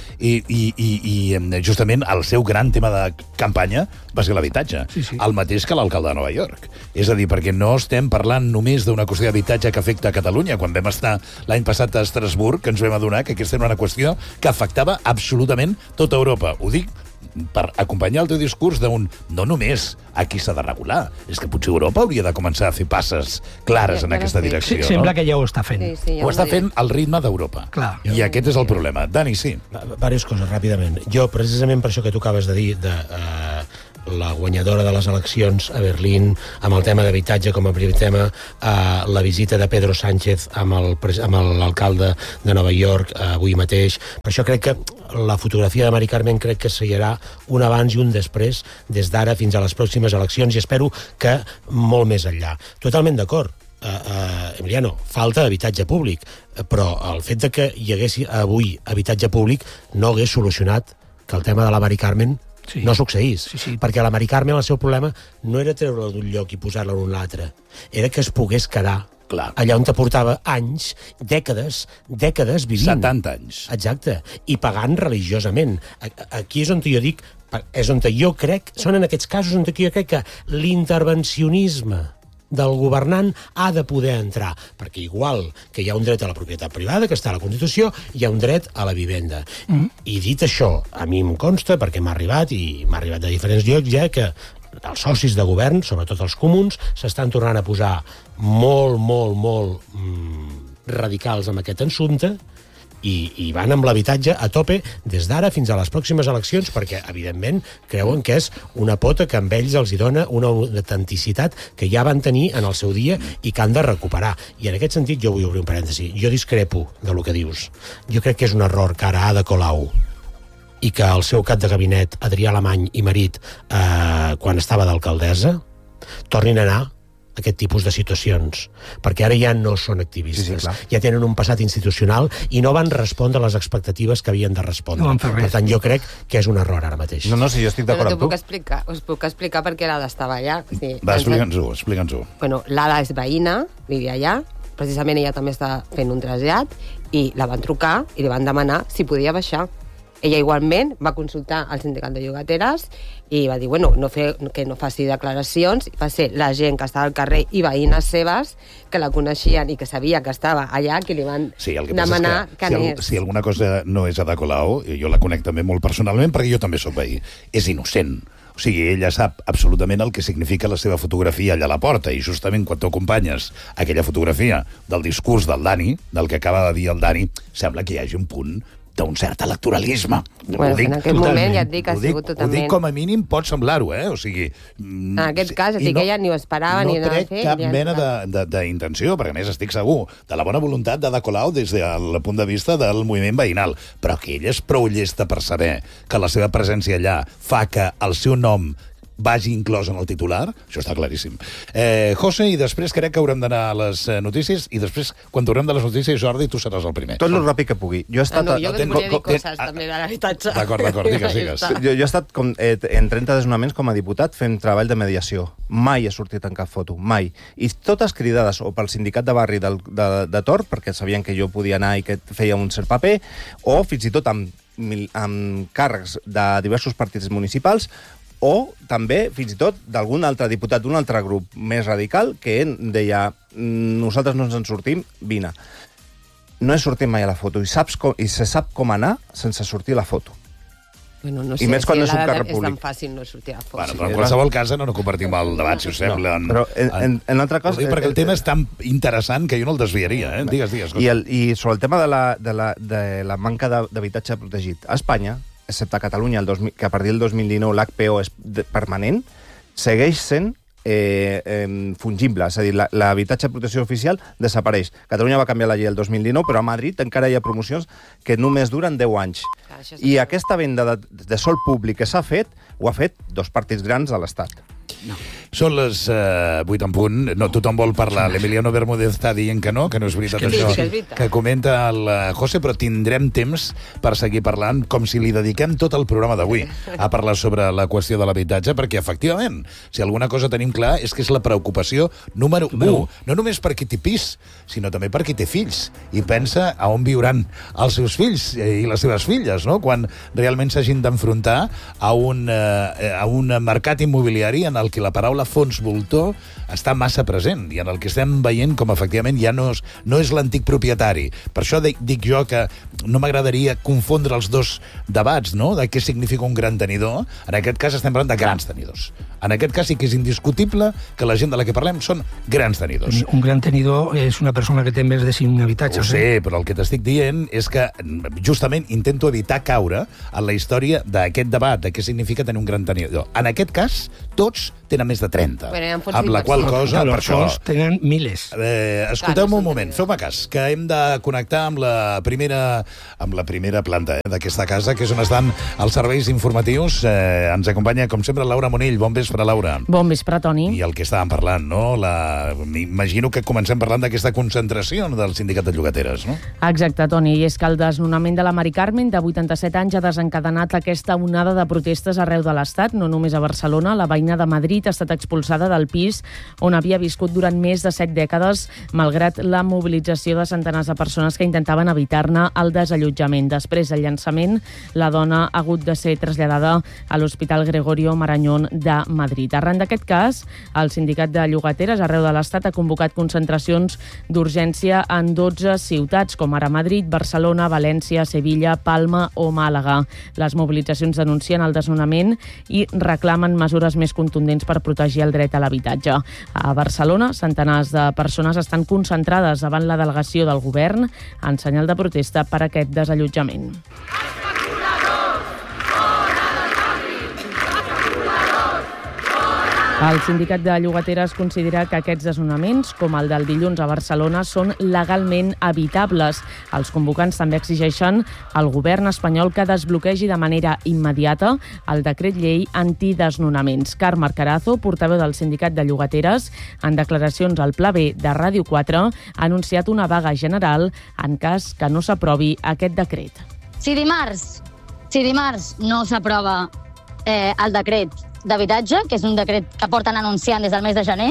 G: I justament el seu gran tema de campanya va ser l'habitatge, el mateix que l'alcalde de Nova York. És a dir, perquè no estem parlant només d'una qüestió d'habitatge que afecta a Catalunya. Quan vam estar l'any passat a Estrasburg, que ens vam adonar que aquesta era una qüestió que afectava absolutament tota Europa. Ho dic per acompanyar el teu discurs d'un no només aquí s'ha de regular, és que potser Europa hauria de començar a fer passes clares en aquesta direcció.
T: Sí, sembla que ja ho està fent.
G: Ho està fent al ritme d'Europa. I aquest és el problema. Dani, sí.
O: Diverses coses, ràpidament. Jo, precisament per això que tu acabes de dir, de la guanyadora de les eleccions a Berlín, amb el tema d'habitatge com a primer tema, la visita de Pedro Sánchez amb l'alcalde de Nova York avui mateix. Per això crec que la fotografia de Mari Carmen crec que serà un abans i un després des d'ara fins a les pròximes eleccions, i espero que molt més enllà. Totalment d'acord. Emiliano, falta habitatge públic, però el fet de que hi hagués avui habitatge públic no hagués solucionat que el tema de la Mari Carmen no succeís, perquè la Mari Carmen el seu problema no era treure-la d'un lloc i posar-la en un altre, era que es pogués quedar allà on te portava anys, dècades vivint.
G: 70 anys.
O: Exacte, i pagant religiosament. Aquí és on jo dic, és on jo crec, són en aquests casos on jo crec que l'intervencionisme del governant ha de poder entrar, perquè igual que hi ha un dret a la propietat privada, que està a la Constitució, hi ha un dret a la vivenda. I dit això, a mi em consta, perquè m'ha arribat, i m'ha arribat de diferents llocs ja, que els socis de govern, sobretot els comuns, s'estan tornant a posar molt radicals amb aquest assumpte, i van amb l'habitatge a tope des d'ara fins a les pròximes eleccions, perquè, evidentment, creuen que és una pota que amb ells els hi dona una autenticitat que ja van tenir en el seu dia i que han de recuperar. I en aquest sentit jo vull obrir un parèntesi. Jo discrepo de lo que dius. Jo crec que és un error que ara Ada Colau i que el seu cap de gabinet, Adrià Alemany i marit, quan estava d'alcaldessa, tornin a anar aquest tipus de situacions, perquè ara ja no són activistes, ja tenen un passat institucional i no van respondre a les expectatives que havien de respondre. Per tant, jo crec que és un error ara mateix.
S: No, si jo estic d'acord amb tu.
R: Us puc explicar per què l'Ada estava allà.
G: Va, explica'ns-ho.
R: Bueno, l'Ada és veïna, vivia allà, precisament ella també està fent un trasllat, i la van trucar i li van demanar si podia baixar. Ella igualment va consultar al sindicat de llogateres i va dir, que no faci declaracions, va ser la gent que estava al carrer i veïnes seves que la coneixien i que sabia que estava allà, que li van demanar que anés.
G: Si alguna cosa no és Ada Colau, jo la conec també molt personalment, perquè jo també soc veí, és innocent. O sigui, ella sap absolutament el que significa la seva fotografia allà a la porta, i justament quan tu acompanyes aquella fotografia del discurs del Dani, del que acaba de dir el Dani, sembla que hi hagi un punt d'un cert electoralisme.
R: En aquest moment ja et dic que ha sigut totalment...
G: Ho dic com a mínim, pot semblar-ho, O sigui...
R: En aquest cas, ella ni ho esperava ni anava a fer.
G: No trec cap mena d'intenció, perquè a més estic segur de la bona voluntat d'Ada Colau des del punt de vista del moviment veïnal, però que ella és prou llesta per saber que la seva presència allà fa que el seu nom vagi inclòs en el titular, això està claríssim. José, i després crec que haurem d'anar a les notícies, i després, quan tornem de les notícies, Jordi, tu seràs el primer.
S: Tot el ràpid que pugui. Jo he estat...
R: jo que et volia dir coses també de l'habitatge.
G: D'acord, digues.
S: Jo he estat en 30 desnonaments com a diputat fent treball de mediació. Mai he sortit en cap foto, mai. I totes cridades o pel sindicat de barri de Tor, perquè sabien que jo podia anar i que feia un cert paper, o fins i tot amb càrrecs de diversos partits municipals, o també, fins i tot, d'algun altre diputat d'un altre grup més radical que deia, nosaltres no ens en sortim, vine. No he sortit mai a la foto, i se sap com anar sense sortir a la foto.
R: Bueno, no sé,
S: més quan no és un càrrec
R: és tan
S: públic.
R: fàcil no sortir a la foto.
G: Bueno, però en qualsevol cas no compartim el debat, si us sembla.
S: Però en l'altre cas...
G: Perquè el tema és tan interessant que jo no el desviaria. Digues.
S: I sobre el tema de la manca d'habitatge protegit. A Espanya, excepte a Catalunya, que a partir del 2019 l'HPO és permanent, segueix sent fungible, és a dir, l'habitatge de protecció oficial desapareix. Catalunya va canviar la llei el 2019, però a Madrid encara hi ha promocions que només duren 10 anys. I aquesta venda de sòl públic que s'ha fet, ho ha fet dos partits grans de l'Estat.
A: No.
G: Són les 8 en punt. No, tothom vol parlar. L'Emiliano Bermúdez està dient que no és veritat això que comenta el José, però tindrem temps per seguir parlant, com si li dediquem tot el programa d'avui a parlar sobre la qüestió de l'habitatge, perquè, efectivament, si alguna cosa tenim clar és que és la preocupació número 1. No només per qui té pis, sinó també per qui té fills. I pensa a on viuran els seus fills i les seves filles, no? Quan realment s'hagin d'enfrontar a un mercat immobiliari en el el que la paraula fons voltor està massa present i en el que estem veient com efectivament ja no és l'antic propietari. Per això dic jo que no m'agradaria confondre els dos debats, no?, de què significa un gran tenidor. En aquest cas estem parlant de grans tenidors. En aquest cas sí que és indiscutible que la gent de la que parlem són grans tenidors.
T: Un gran tenidor és una persona que té més de 5 habitatges.
G: Ho sé, però el que t'estic dient és que justament intento evitar caure en la història d'aquest debat, de què significa tenir un gran tenidor. En aquest cas, tots tenen més de 30. Amb la qual cosa, per això...
T: Els tenen milers.
G: Escolteu-me un moment, feu-me cas, que hem de connectar amb la primera planta d'aquesta casa, que és on estan els serveis informatius. Ens acompanya, com sempre, Laura Monell. Bon vespre, Laura.
U: Bon vespre, Toni.
G: I el que estàvem parlant, no? M'imagino que comencem parlant d'aquesta concentració del sindicat de llogateres, no?
U: Exacte, Toni. I és que el desnonament de la Mari Carmen, de 87 anys, ha desencadenat aquesta onada de protestes arreu de l'Estat, no només a Barcelona. La veïna de Madrid ha estat expulsada del pis on havia viscut durant més de 7 dècades, malgrat la mobilització de centenars de persones que intentaven evitar-ne el desallotjament. Després del llançament, la dona ha hagut de ser traslladada a l'Hospital Gregorio Marañón de Madrid. Arran d'aquest cas, el sindicat de llogateres arreu de l'Estat ha convocat concentracions d'urgència en 12 ciutats, com ara Madrid, Barcelona, València, Sevilla, Palma o Màlaga. Les mobilitzacions denuncien el desnonament i reclamen mesures més contundents per protegir el dret a l'habitatge. A Barcelona, centenars de persones estan concentrades davant la delegació del govern en senyal de protesta per aquest desallotjament. El sindicat de llogateres considera que aquests desnonaments, com el del dilluns a Barcelona, són legalment evitables. Els convocants també exigeixen al govern espanyol que desbloquegi de manera immediata el decret llei antidesnonaments. Carme Carazo, portaveu del sindicat de llogateres, en declaracions al Pla B de Ràdio 4, ha anunciat una vaga general en cas que no s'aprovi aquest decret.
P: Si dimarts no s'aprova el decret d'habitatge, que és un decret que porten anunciant des del mes de gener,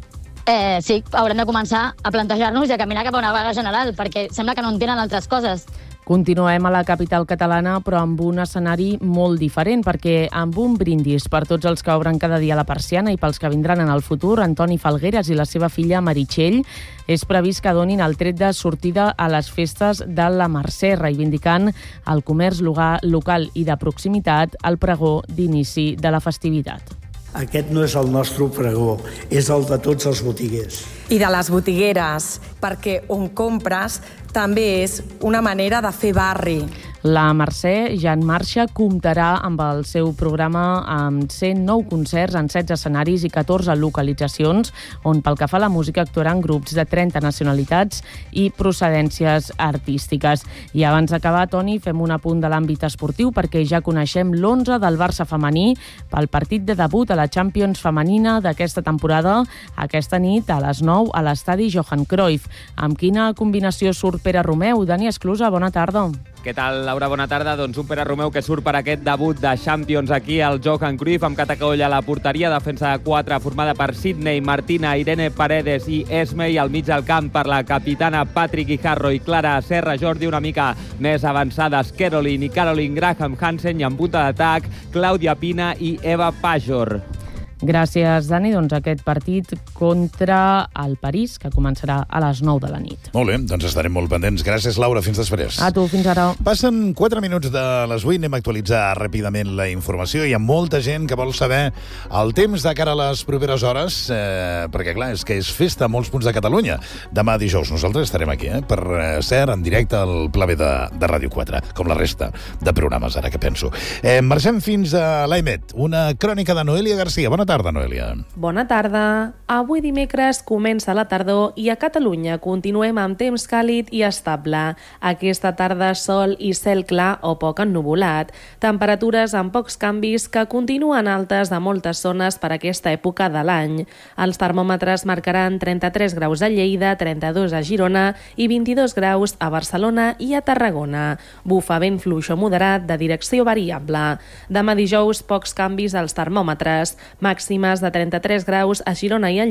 P: sí, haurem de començar a plantejar-nos i a caminar cap a una vaga general, perquè sembla que no entenen altres coses.
U: Continuem a la capital catalana, però amb un escenari molt diferent, perquè amb un brindis per tots els que obren cada dia la persiana i pels que vindran en el futur, Antoni Falgueres i la seva filla Meritxell, és previst que donin el tret de sortida a les festes de la Mercè, reivindicant el comerç local i de proximitat al pregó d'inici de la festivitat.
V: Aquest no és el nostre pregó, és el de tots els botiguers.
W: I de les botigueres, perquè on compres també és una manera de fer barri.
U: La Mercè, ja en marxa, comptarà amb el seu programa amb 109 concerts en 16 escenaris i 14 localitzacions, on pel que fa a la música actuaran grups de 30 nacionalitats i procedències artístiques. I abans d'acabar, Toni, fem un apunt de l'àmbit esportiu, perquè ja coneixem l'11 del Barça femení pel partit de debut a la Champions femenina d'aquesta temporada, aquesta nit a les 9 a l'estadi Johan Cruyff. Amb quina combinació surt Pere Romeu? Dani Esclusa, bona tarda.
X: Què tal, Laura? Bona tarda. Doncs un Pere Romeu que surt per aquest debut de Champions aquí al Johan Cruyff, amb Catacolla a la porteria, defensa de 4 formada per Sidney, Martina, Irene Paredes i Esme, i al mig del camp per la capitana Patrick Guijarro i Clara Serra Jordi, una mica més avançades Caroline i Caroline Graham Hansen, i en punta d'atac Clàudia Pina i Eva Pajor.
U: Gràcies, Dani. Doncs aquest partit contra el París, que començarà a les 9 de la nit.
G: Molt bé, doncs estarem molt pendents. Gràcies, Laura. Fins després.
U: A tu, fins ara.
G: Passen 4 minuts de les 8. Anem a actualitzar ràpidament la informació. Hi ha molta gent que vol saber el temps de cara a les properes hores, perquè, clar, és que és festa a molts punts de Catalunya. Demà dijous nosaltres estarem aquí, per ser en directe al Pla B de Ràdio 4, com la resta de programes, ara que penso. Marxem fins a l'Aimet. Una crònica de Noelia Garcia. Bona tarda, Noelia.
Y: Bona tarda. Avui dimecres comença la tardor i a Catalunya continuem amb temps càlid i estable. Aquesta tarda sol i cel clar o poc ennuvolat. Temperatures amb pocs canvis que continuen altes a moltes zones per aquesta època de l'any. Els termòmetres marcaran 33 graus a Lleida, 32 a Girona i 22 graus a Barcelona i a Tarragona. Bufa vent fluix o moderat de direcció variable. Demà dijous pocs canvis als termòmetres. Màximes de 33 graus a Girona i a Lleida,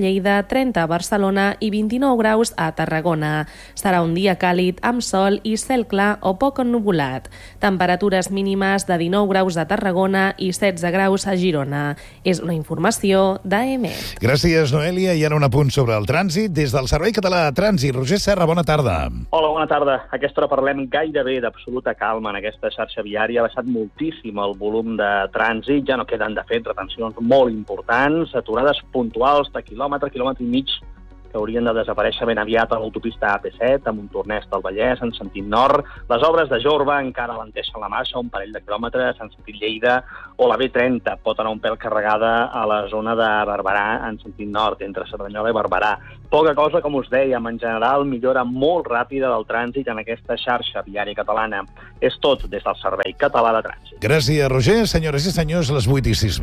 Y: Lleida, 30 a Barcelona i 29 graus a Tarragona. Serà un dia càlid amb sol i cel clar o poc ennuvolat. Temperatures mínimes de 19 graus a Tarragona i 16 graus a Girona. És una informació d'AEMET.
G: Gràcies, Noelia. I ara un apunt sobre el trànsit. Des del Servei Català de Trànsit, Roger Serra, bona tarda.
B: Hola, bona tarda. A aquesta hora parlem gairebé d'absoluta calma en aquesta xarxa viària. Ha baixat moltíssim el volum de trànsit, ja no queden, de fet, retencions molt importants, aturades puntuals de quilòmetre i mig, que haurien de desaparèixer ben aviat a l'autopista AP7, a Montornès del Vallès, en sentit nord. Les obres de Jorba encara alenteixen la marxa, un parell de quilòmetres, en sentit Lleida, o la B30 pot anar un pèl carregada a la zona de Barberà, en sentit nord, entre Cerdanyola i Barberà. Poca cosa, com us dèiem, en general, millora molt ràpida del trànsit en aquesta xarxa viària catalana. És tot des del Servei Català de Trànsit.
G: Gràcies, Roger. Senyores i senyors, les 8:06.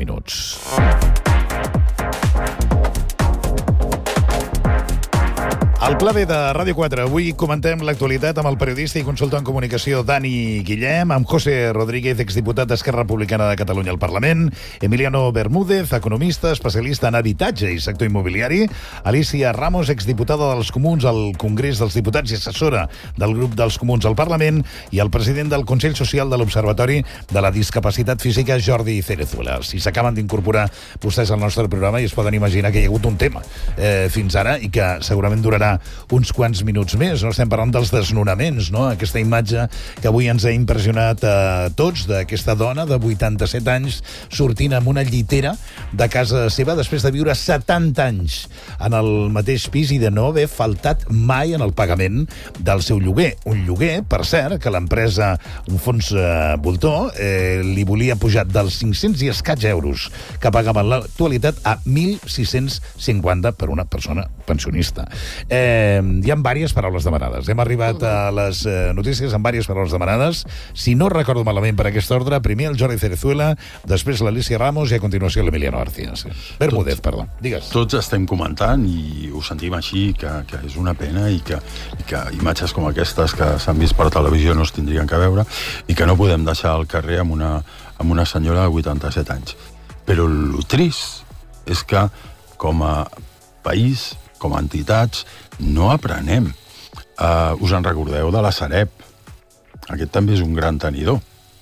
G: Al Pla B de Ràdio 4, avui comentem l'actualitat amb el periodista i consultor en comunicació Dani Guillem, amb José Rodríguez, exdiputat d'Esquerra Republicana de Catalunya al Parlament, Emiliano Bermúdez, economista, especialista en habitatge i sector immobiliari, Alicia Ramos, exdiputada dels Comuns al Congrés dels Diputats i assessora del grup dels Comuns al Parlament, i el president del Consell Social de l'Observatori de la Discapacitat Física, Jordi Cerezuela. Si s'acaben d'incorporar vostès al nostre programa i es poden imaginar que hi ha hagut un tema fins ara i que segurament durarà uns quants minuts més, no? Estem parlant dels desnonaments, no? Aquesta imatge que avui ens ha impressionat a tots, d'aquesta dona de 87 anys sortint amb una llitera de casa seva després de viure 70 anys en el mateix pis i de no haver faltat mai en el pagament del seu lloguer. Un lloguer, per cert, que l'empresa, un fons voltor, li volia pujar dels 500 i escaig euros que pagava en l'actualitat a 1.650 per una persona pensionista. Hi ha diverses paraules demanades. Hem arribat a les notícies amb diverses paraules demanades. Si no recordo malament per aquest ordre, primer el Jordi Cerezuela, després l'Alicia Ramos i a continuació l'Emiliano García. Bermúdez, perdó. Digues.
Q: Tots estem comentant i ho sentim així, que és una pena i que imatges com aquestes que s'han vist per televisió no es tindrien que veure i que no podem deixar al carrer amb una senyora de 87 anys. Però el trist és que com a país, com a entitats, no aprenem. Us en recordeu de la Sareb? Aquest també és un gran tenidor.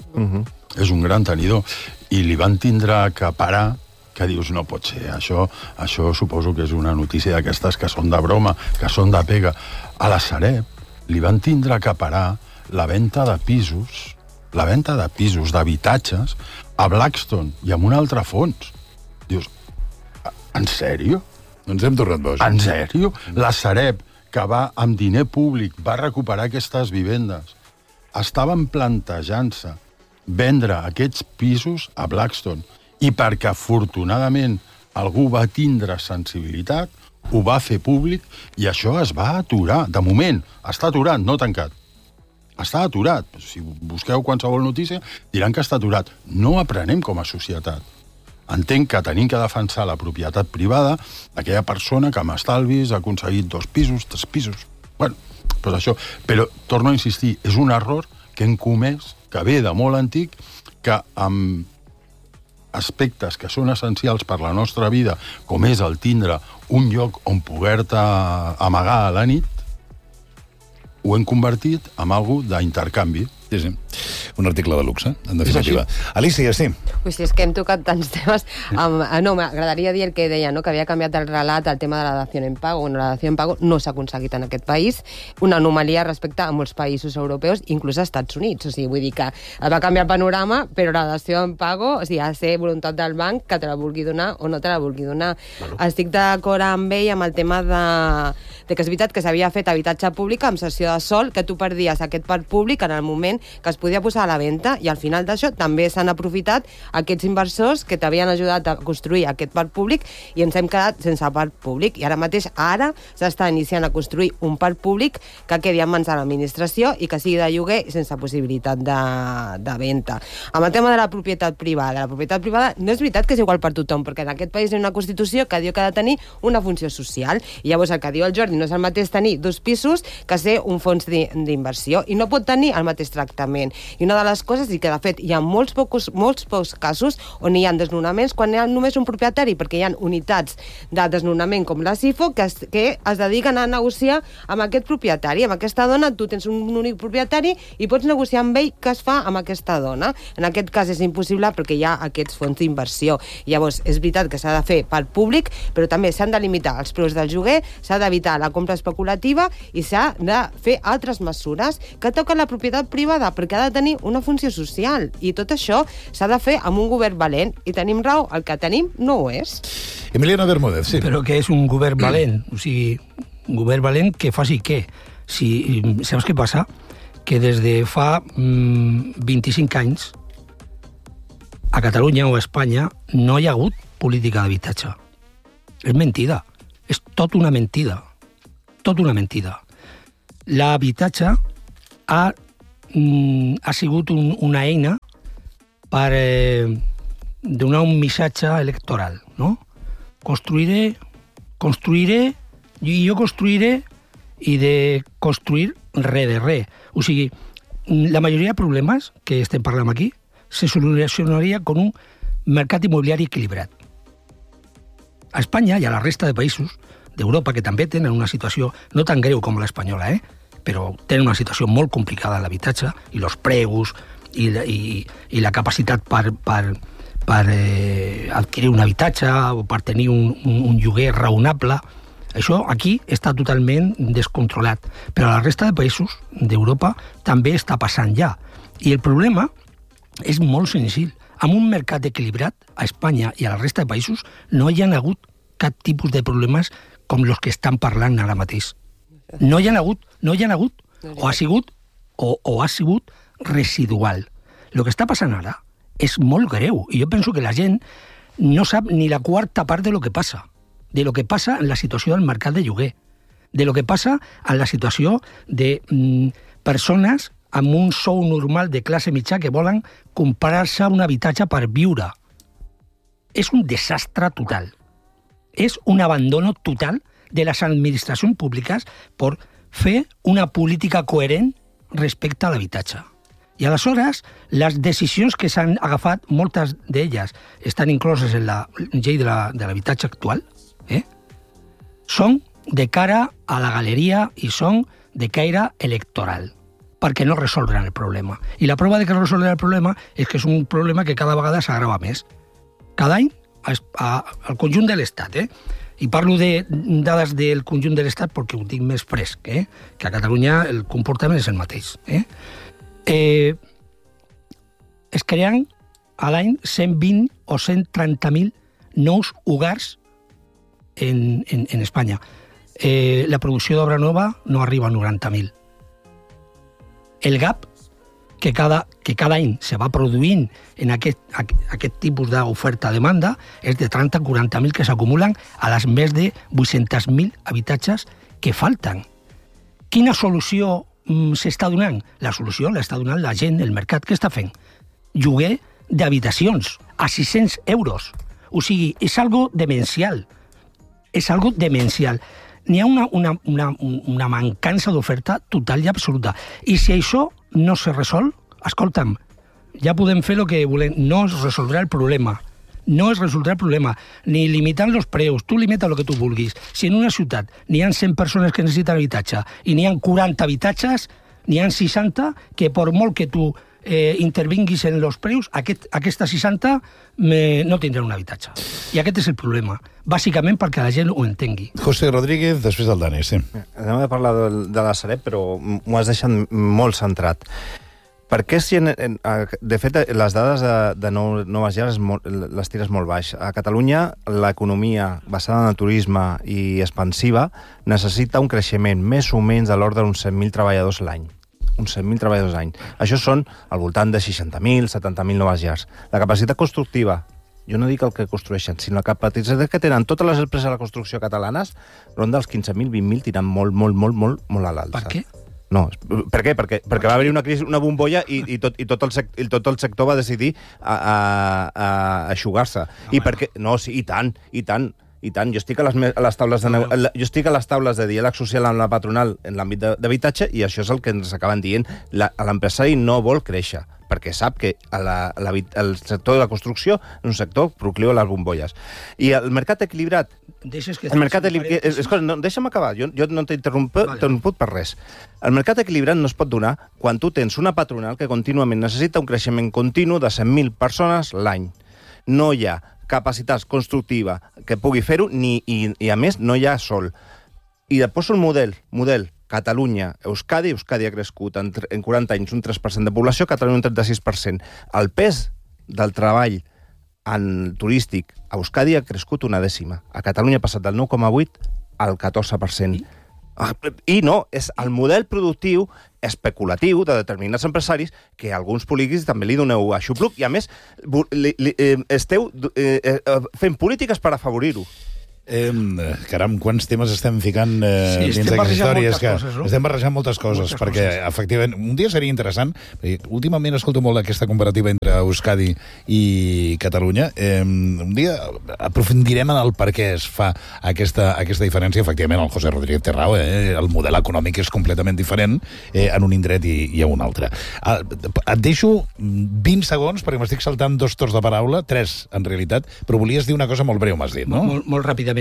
Q: És un gran tenidor. I li van tindre que parar, que dius, no pot ser, això suposo que és una notícia d'aquestes que són de broma, que són de pega. A la Sareb li van tindre que parar la venda de pisos, d'habitatges, a Blackstone i amb un altre fons. Dius, en sèrio?
G: Ens hem tornat bojos.
Q: En sèrio? La Sareb, que va amb diner públic, va recuperar aquestes vivendes. Estaven plantejant-se vendre aquests pisos a Blackstone i perquè, afortunadament, algú va tindre sensibilitat, ho va fer públic i això es va aturar. De moment, està aturat, no tancat. Està aturat. Si busqueu qualsevol notícia, diran que està aturat. No aprenem com a societat. Entenc que tenim que defensar la propietat privada d'aquella persona que amb estalvis ha aconseguit 2 pisos, 3 pisos. Bueno, doncs això. Però, torno a insistir, és un error que hem comès, que ve de molt antic, que amb aspectes que són essencials per la nostra vida, com és el tindre un lloc on poder-te amagar a la nit, ho hem convertit en algo d'intercanvi.
G: Sí. Un article de luxe, en definitiva. Alicia, sí.
R: Ui, sí, és que hem tocat tants temes. No, m'agradaria dir el que deia, no? Que havia canviat el relat, el tema de la dació en pago. Bueno, la dació en pago no s'ha aconseguit en aquest país. Una anomalia respecte a molts països europeus, inclús a Estats Units. O sigui, vull dir que va canviar el panorama, però la dació en pago, o sigui, ha de ser voluntat del banc que te la vulgui donar o no te la vulgui donar. Bueno. Estic d'acord amb ell amb el tema de que és veritat que s'havia fet habitatge públic amb cessió de sòl, que tu perdies aquest parc públic en el moment que es podia posar a la venda, i al final d'això també s'han aprofitat aquests inversors que t'havien ajudat a construir aquest parc públic i ens hem quedat sense parc públic. I ara mateix, s'està iniciant a construir un parc públic que quedi en mans de l'administració i que sigui de lloguer sense possibilitat de venda. Amb el tema de la propietat privada, no és veritat que és igual per tothom, perquè en aquest país hi ha una Constitució que diu que ha de tenir una funció social, i llavors el que diu el Jordi no és el mateix tenir 2 pisos que ser un fons d'inversió, i no pot tenir el mateix tractament. desnonament. I una de les coses, i que de fet hi ha molts pocs casos on hi ha desnonaments quan hi ha només un propietari, perquè hi ha unitats de desnonament com la CIFO que es dediquen a negociar amb aquest propietari. Amb aquesta dona tu tens un únic propietari i pots negociar amb ell què es fa amb aquesta dona. En aquest cas és impossible perquè hi ha aquests fons d'inversió. Llavors, és veritat que s'ha de fer pel públic, però també s'han de limitar els preus del lloguer, s'ha d'evitar la compra especulativa i s'ha de fer altres mesures que toquen la propietat privada perquè ha de tenir una funció social. I tot això s'ha de fer amb un govern valent. I tenim raó, el que tenim no ho és.
G: Emiliano Bermúdez, sí.
T: Però que és un govern valent, o sigui, un govern valent que faci què? Si, saps què passa? Que des de fa 25 anys a Catalunya o a Espanya no hi ha hagut política d'habitatge. És mentida. És tot una mentida. Tot una mentida. L'habitatge ha sigut una eina per donar un missatge electoral, no? Construiré, i jo construiré, i de construir res de res. O sigui, la majoria de problemes que estem parlant aquí se solucionaria con un mercat immobiliari equilibrat. A Espanya i a la resta de països d'Europa, que també tenen una situació no tan greu com l'espanyola, però tenen una situació molt complicada a l'habitatge, i els preus, i la capacitat per adquirir un habitatge o per tenir un lloguer raonable. Això aquí està totalment descontrolat, però a la resta de països d'Europa també està passant ja. I el problema és molt senzill. Amb un mercat equilibrat, a Espanya i a la resta de països no hi ha hagut cap tipus de problemes com els que estan parlant ara mateix. No hi ha hagut, o ha sigut residual. El que està passant ara és molt greu, i jo penso que la gent no sap ni la quarta part de lo que passa en la situació del mercat de lloguer, de lo que passa en la situació de persones amb un sou normal de classe mitjà que volen comprar-se un habitatge per viure. És un desastre total. És un abandono total de les administracions públiques per fer una política coherent respecte a l'habitatge. I aleshores, les decisions que s'han agafat, moltes d'elles estan incloses en la llei de l'habitatge actual, són de cara a la galeria i són de caire electoral, perquè no resoldran el problema. I la prova de que no resoldran el problema és que és un problema que cada vegada s'agrava més. Cada any, al conjunt de l'Estat, i parlo de dades del conjunt de l'Estat perquè ho tinc més fresc, que a Catalunya el comportament és el mateix. Es creen a l'any 120 o 130.000 nous hogars en Espanya. La producció d'obra nova no arriba a 90.000. El gap que cada any se va produint en aquest tipus d'oferta-demanda és de 30-40.000 que s'acumulen a les més de 800.000 habitatges que falten. Quina solució s'està donant? La solució l'està donant la gent, el mercat. Què està fent? Lloguer d'habitacions a 600 euros. O sigui, és algo demencial. És algo demencial. N'hi ha una mancança d'oferta total i absoluta. I si això no se resol, escolta'm, ja podem fer el que volem. No es resoldrà el problema. No es resoldrà el problema. Ni limitant els preus. Tu limita el que tu vulguis. Si en una ciutat n'hi ha 100 persones que necessiten habitatge i n'hi ha 40 habitatges, n'hi ha 60 que per molt que tu intervinguis en els preus, aquestes 60 no tindran un habitatge. I aquest és el problema, bàsicament perquè la gent ho entengui.
G: José Rodríguez, després del Dani, sí.
S: Anem a parlar de la Sareb, però m'ho has deixat molt centrat. Per què, de fet, les dades de noves llars les tires molt baix. A Catalunya, l'economia basada en el turisme i expansiva necessita un creixement més o menys de l'ordre d'uns 100.000 treballadors l'any. Uns 100.000 treballadors l'any. Això són al voltant de 60.000, 70.000 noves llars. La capacitat constructiva, jo no dic el que construeixen, sinó la capacitat que tenen totes les empreses de la construcció catalanes, ronda dels 15.000, 20.000, tirant molt a l'alça.
T: Per què?
S: No, per què? Perquè va haver-hi una crisi, una bombolla i tot el sector va decidir eixugar-se. I perquè... No, sí, i tant. I tant, jo estic a les taules de diàleg social amb la patronal en l'àmbit d'habitatge i això és el que ens acaben dient. L'empresari no vol créixer, perquè sap que el sector de la construcció és un sector procliu a les bombolles. I el mercat equilibrat... Deixa'm acabar, jo no t'he interromput per res. El mercat equilibrat no es pot donar quan tu tens una patronal que contínuament necessita un creixement continu de 100.000 persones l'any. No hi ha capacitat constructiva que pugui fer-ho, i a més no hi ha sol. I et poso el model Catalunya, Euskadi ha crescut en 40 anys un 3% de població, Catalunya un 36%. El pes del treball en turístic a Euskadi ha crescut una dècima. A Catalunya ha passat del 9,8 al 14%. I no, és el model productiu especulatiu de determinats empresaris que alguns polítics també li doneu a xupluc i, a més, esteu fent polítiques per afavorir-ho.
G: Caram, quants temes estem ficant dins d'aquestes històries, que estem barrejant moltes coses, perquè efectivament un dia seria interessant, últimament escolto molt aquesta comparativa entre Euskadi i Catalunya, un dia aprofundirem en el per què es fa aquesta diferència. Efectivament, el José Rodríguez té raó, el model econòmic és completament diferent en un indret i en un altre. Et deixo 20 segons, perquè m'estic saltant 2 torns de paraula, 3 en realitat, però volies dir una cosa molt breu, m'has dit, no?
T: Molt ràpidament.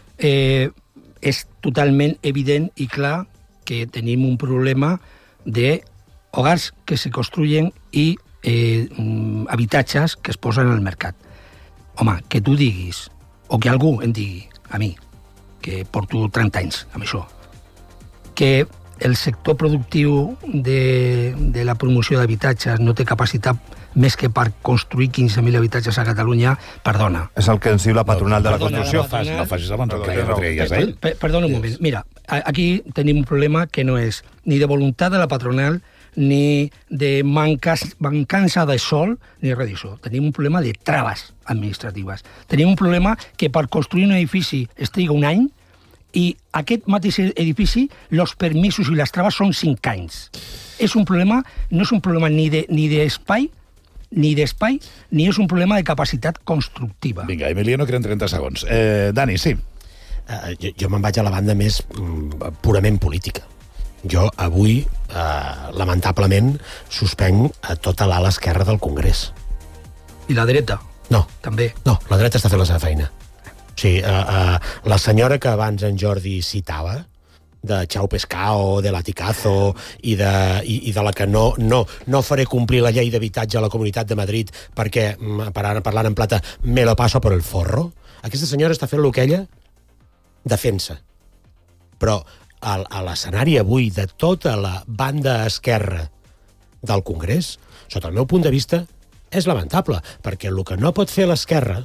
T: És totalment evident i clar que tenim un problema de hogars que se construyen i habitatges que es posen al mercat. Home, que tu diguis, o que algú em digui, a mi, que porto 30 anys amb això, que el sector productiu de la promoció d'habitatges no té capacitat més que per construir 15.000 habitatges a Catalunya, perdona.
S: És el que ens diu la patronal de la construcció.
G: No facis abans el que retregues a ell.
T: Perdona un moment. Mira, aquí tenim un problema que no és ni de voluntat de la patronal, ni de mancança de sol, ni res d'això. Tenim un problema de traves administratives. Tenim un problema que per construir un edifici es triga un any i aquest mateix edifici, els permisos i les traves són 5 anys. És un problema, no és un problema ni d'espai, ni és un problema de capacitat constructiva.
G: Vinga, Emiliano, queden 30 segons. Dani, sí.
O: Jo me'n vaig a la banda més purament política. Jo avui, lamentablement, suspenc a tota l'ala esquerra del Congrés.
T: I la dreta?
O: No.
T: També?
O: No, la dreta està fent la seva feina. O sigui, la senyora que abans en Jordi citava, de Chao Pescao, de Laticazo i de la que no faré complir la llei d'habitatge a la Comunitat de Madrid perquè, parlant en plata, me lo paso por el forro. Aquesta senyora està fent el que ella defensa. Però a l'escenari avui de tota la banda esquerra del Congrés, sota el meu punt de vista, és lamentable, perquè el que no pot fer l'esquerra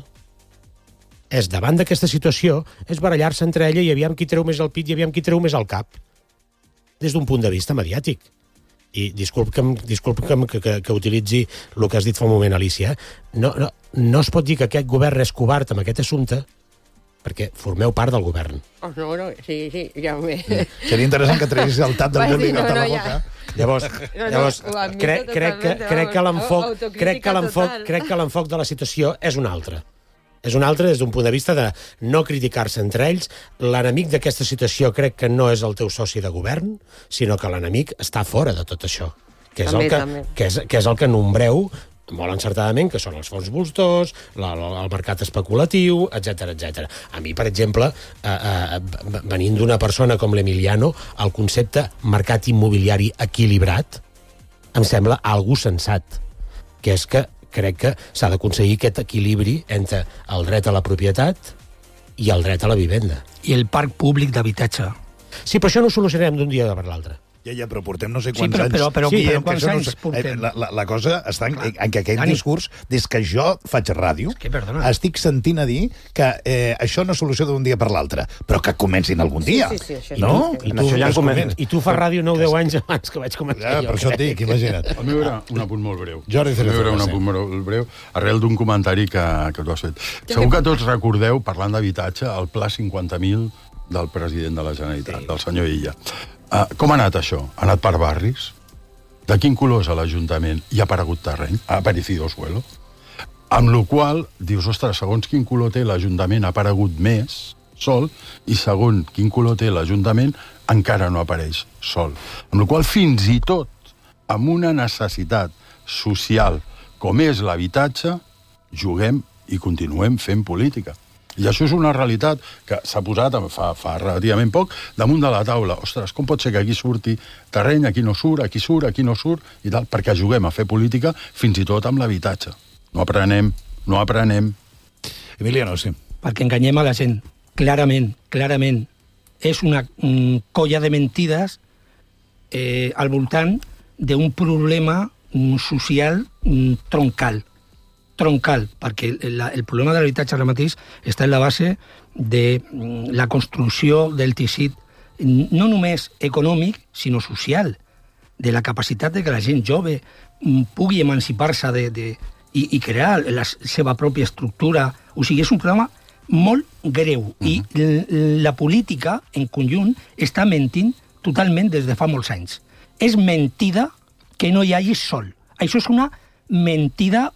O: és, davant d'aquesta situació, és barallar-se entre ella i aviam qui treu més el pit i aviam qui treu més el cap, des d'un punt de vista mediàtic. I disculpa'm que utilitzi el que has dit fa un moment, Alicia, no es pot dir que aquest govern és covard amb aquest assumpte, perquè formeu part del govern.
R: No, sí, ja ho ve.
G: Seria interessant que treguis el tap del bullying a la boca.
O: Llavors, crec que l'enfoc de la situació és un altre. És un altre des d'un punt de vista de no criticar-se entre ells. L'enemic d'aquesta situació crec que no és el teu soci de govern, sinó que l'enemic està fora de tot això, que és el que nombreu molt encertadament, que són els fons voltors, el mercat especulatiu, etc. A mi, per exemple, venint d'una persona com l'Emiliano, el concepte mercat immobiliari equilibrat em sembla algo sensat, que és que crec que s'ha d'aconseguir aquest equilibri entre el dret a la propietat i el dret a la vivenda.
T: I el parc públic d'habitatge.
O: Sí, però això no ho solucionarem d'un dia per l'altre.
G: Ja, però portem no sé quants anys.
T: Però quants anys portem?
G: La cosa està en que aquest discurs, des que jo faig ràdio, estic sentint a dir que això no és solució d'un dia per l'altre, però que comencin algun dia. No?
O: I tu fas ràdio 9-10 anys abans que vaig començar jo.
G: Per això et dic, imagina't.
Q: El meu era un apunt molt breu.
G: Jordi Cerezo.
Q: Un apunt molt breu, arrel d'un comentari que tu has fet. Segur que tots recordeu, parlant d'habitatge, el Pla 50.000 del president de la Generalitat, del senyor Illa. Com ha anat això? Ha anat per barris? De quin color és l'Ajuntament? Hi ha aparegut terreny? Ha aparecido suelo? Amb la qual dius, ostres, segons quin color té l'Ajuntament ha aparegut més sol i segons quin color té l'Ajuntament encara no apareix sol. Amb la qual fins i tot amb una necessitat social com és l'habitatge, juguem i continuem fent política. I això és una realitat que s'ha posat fa relativament poc damunt de la taula. Ostres, com pot ser que aquí surti terreny, aquí no surt, aquí surt, aquí no surt, i tal, perquè juguem a fer política fins i tot amb l'habitatge. No aprenem.
G: Emiliano, sí.
T: Perquè enganyem a la gent. Clarament. És una colla de mentides al voltant d'un problema social troncal, perquè el problema de l'habitatge ara mateix està en la base de la construcció del teixit no només econòmic, sinó social, de la capacitat de que la gent jove pugui emancipar-se i crear la seva pròpia estructura. O sigui, és un problema molt greu i la política en conjunt està mentint totalment des de fa molts anys. És mentida que no hi hagi sol. Això és una mentida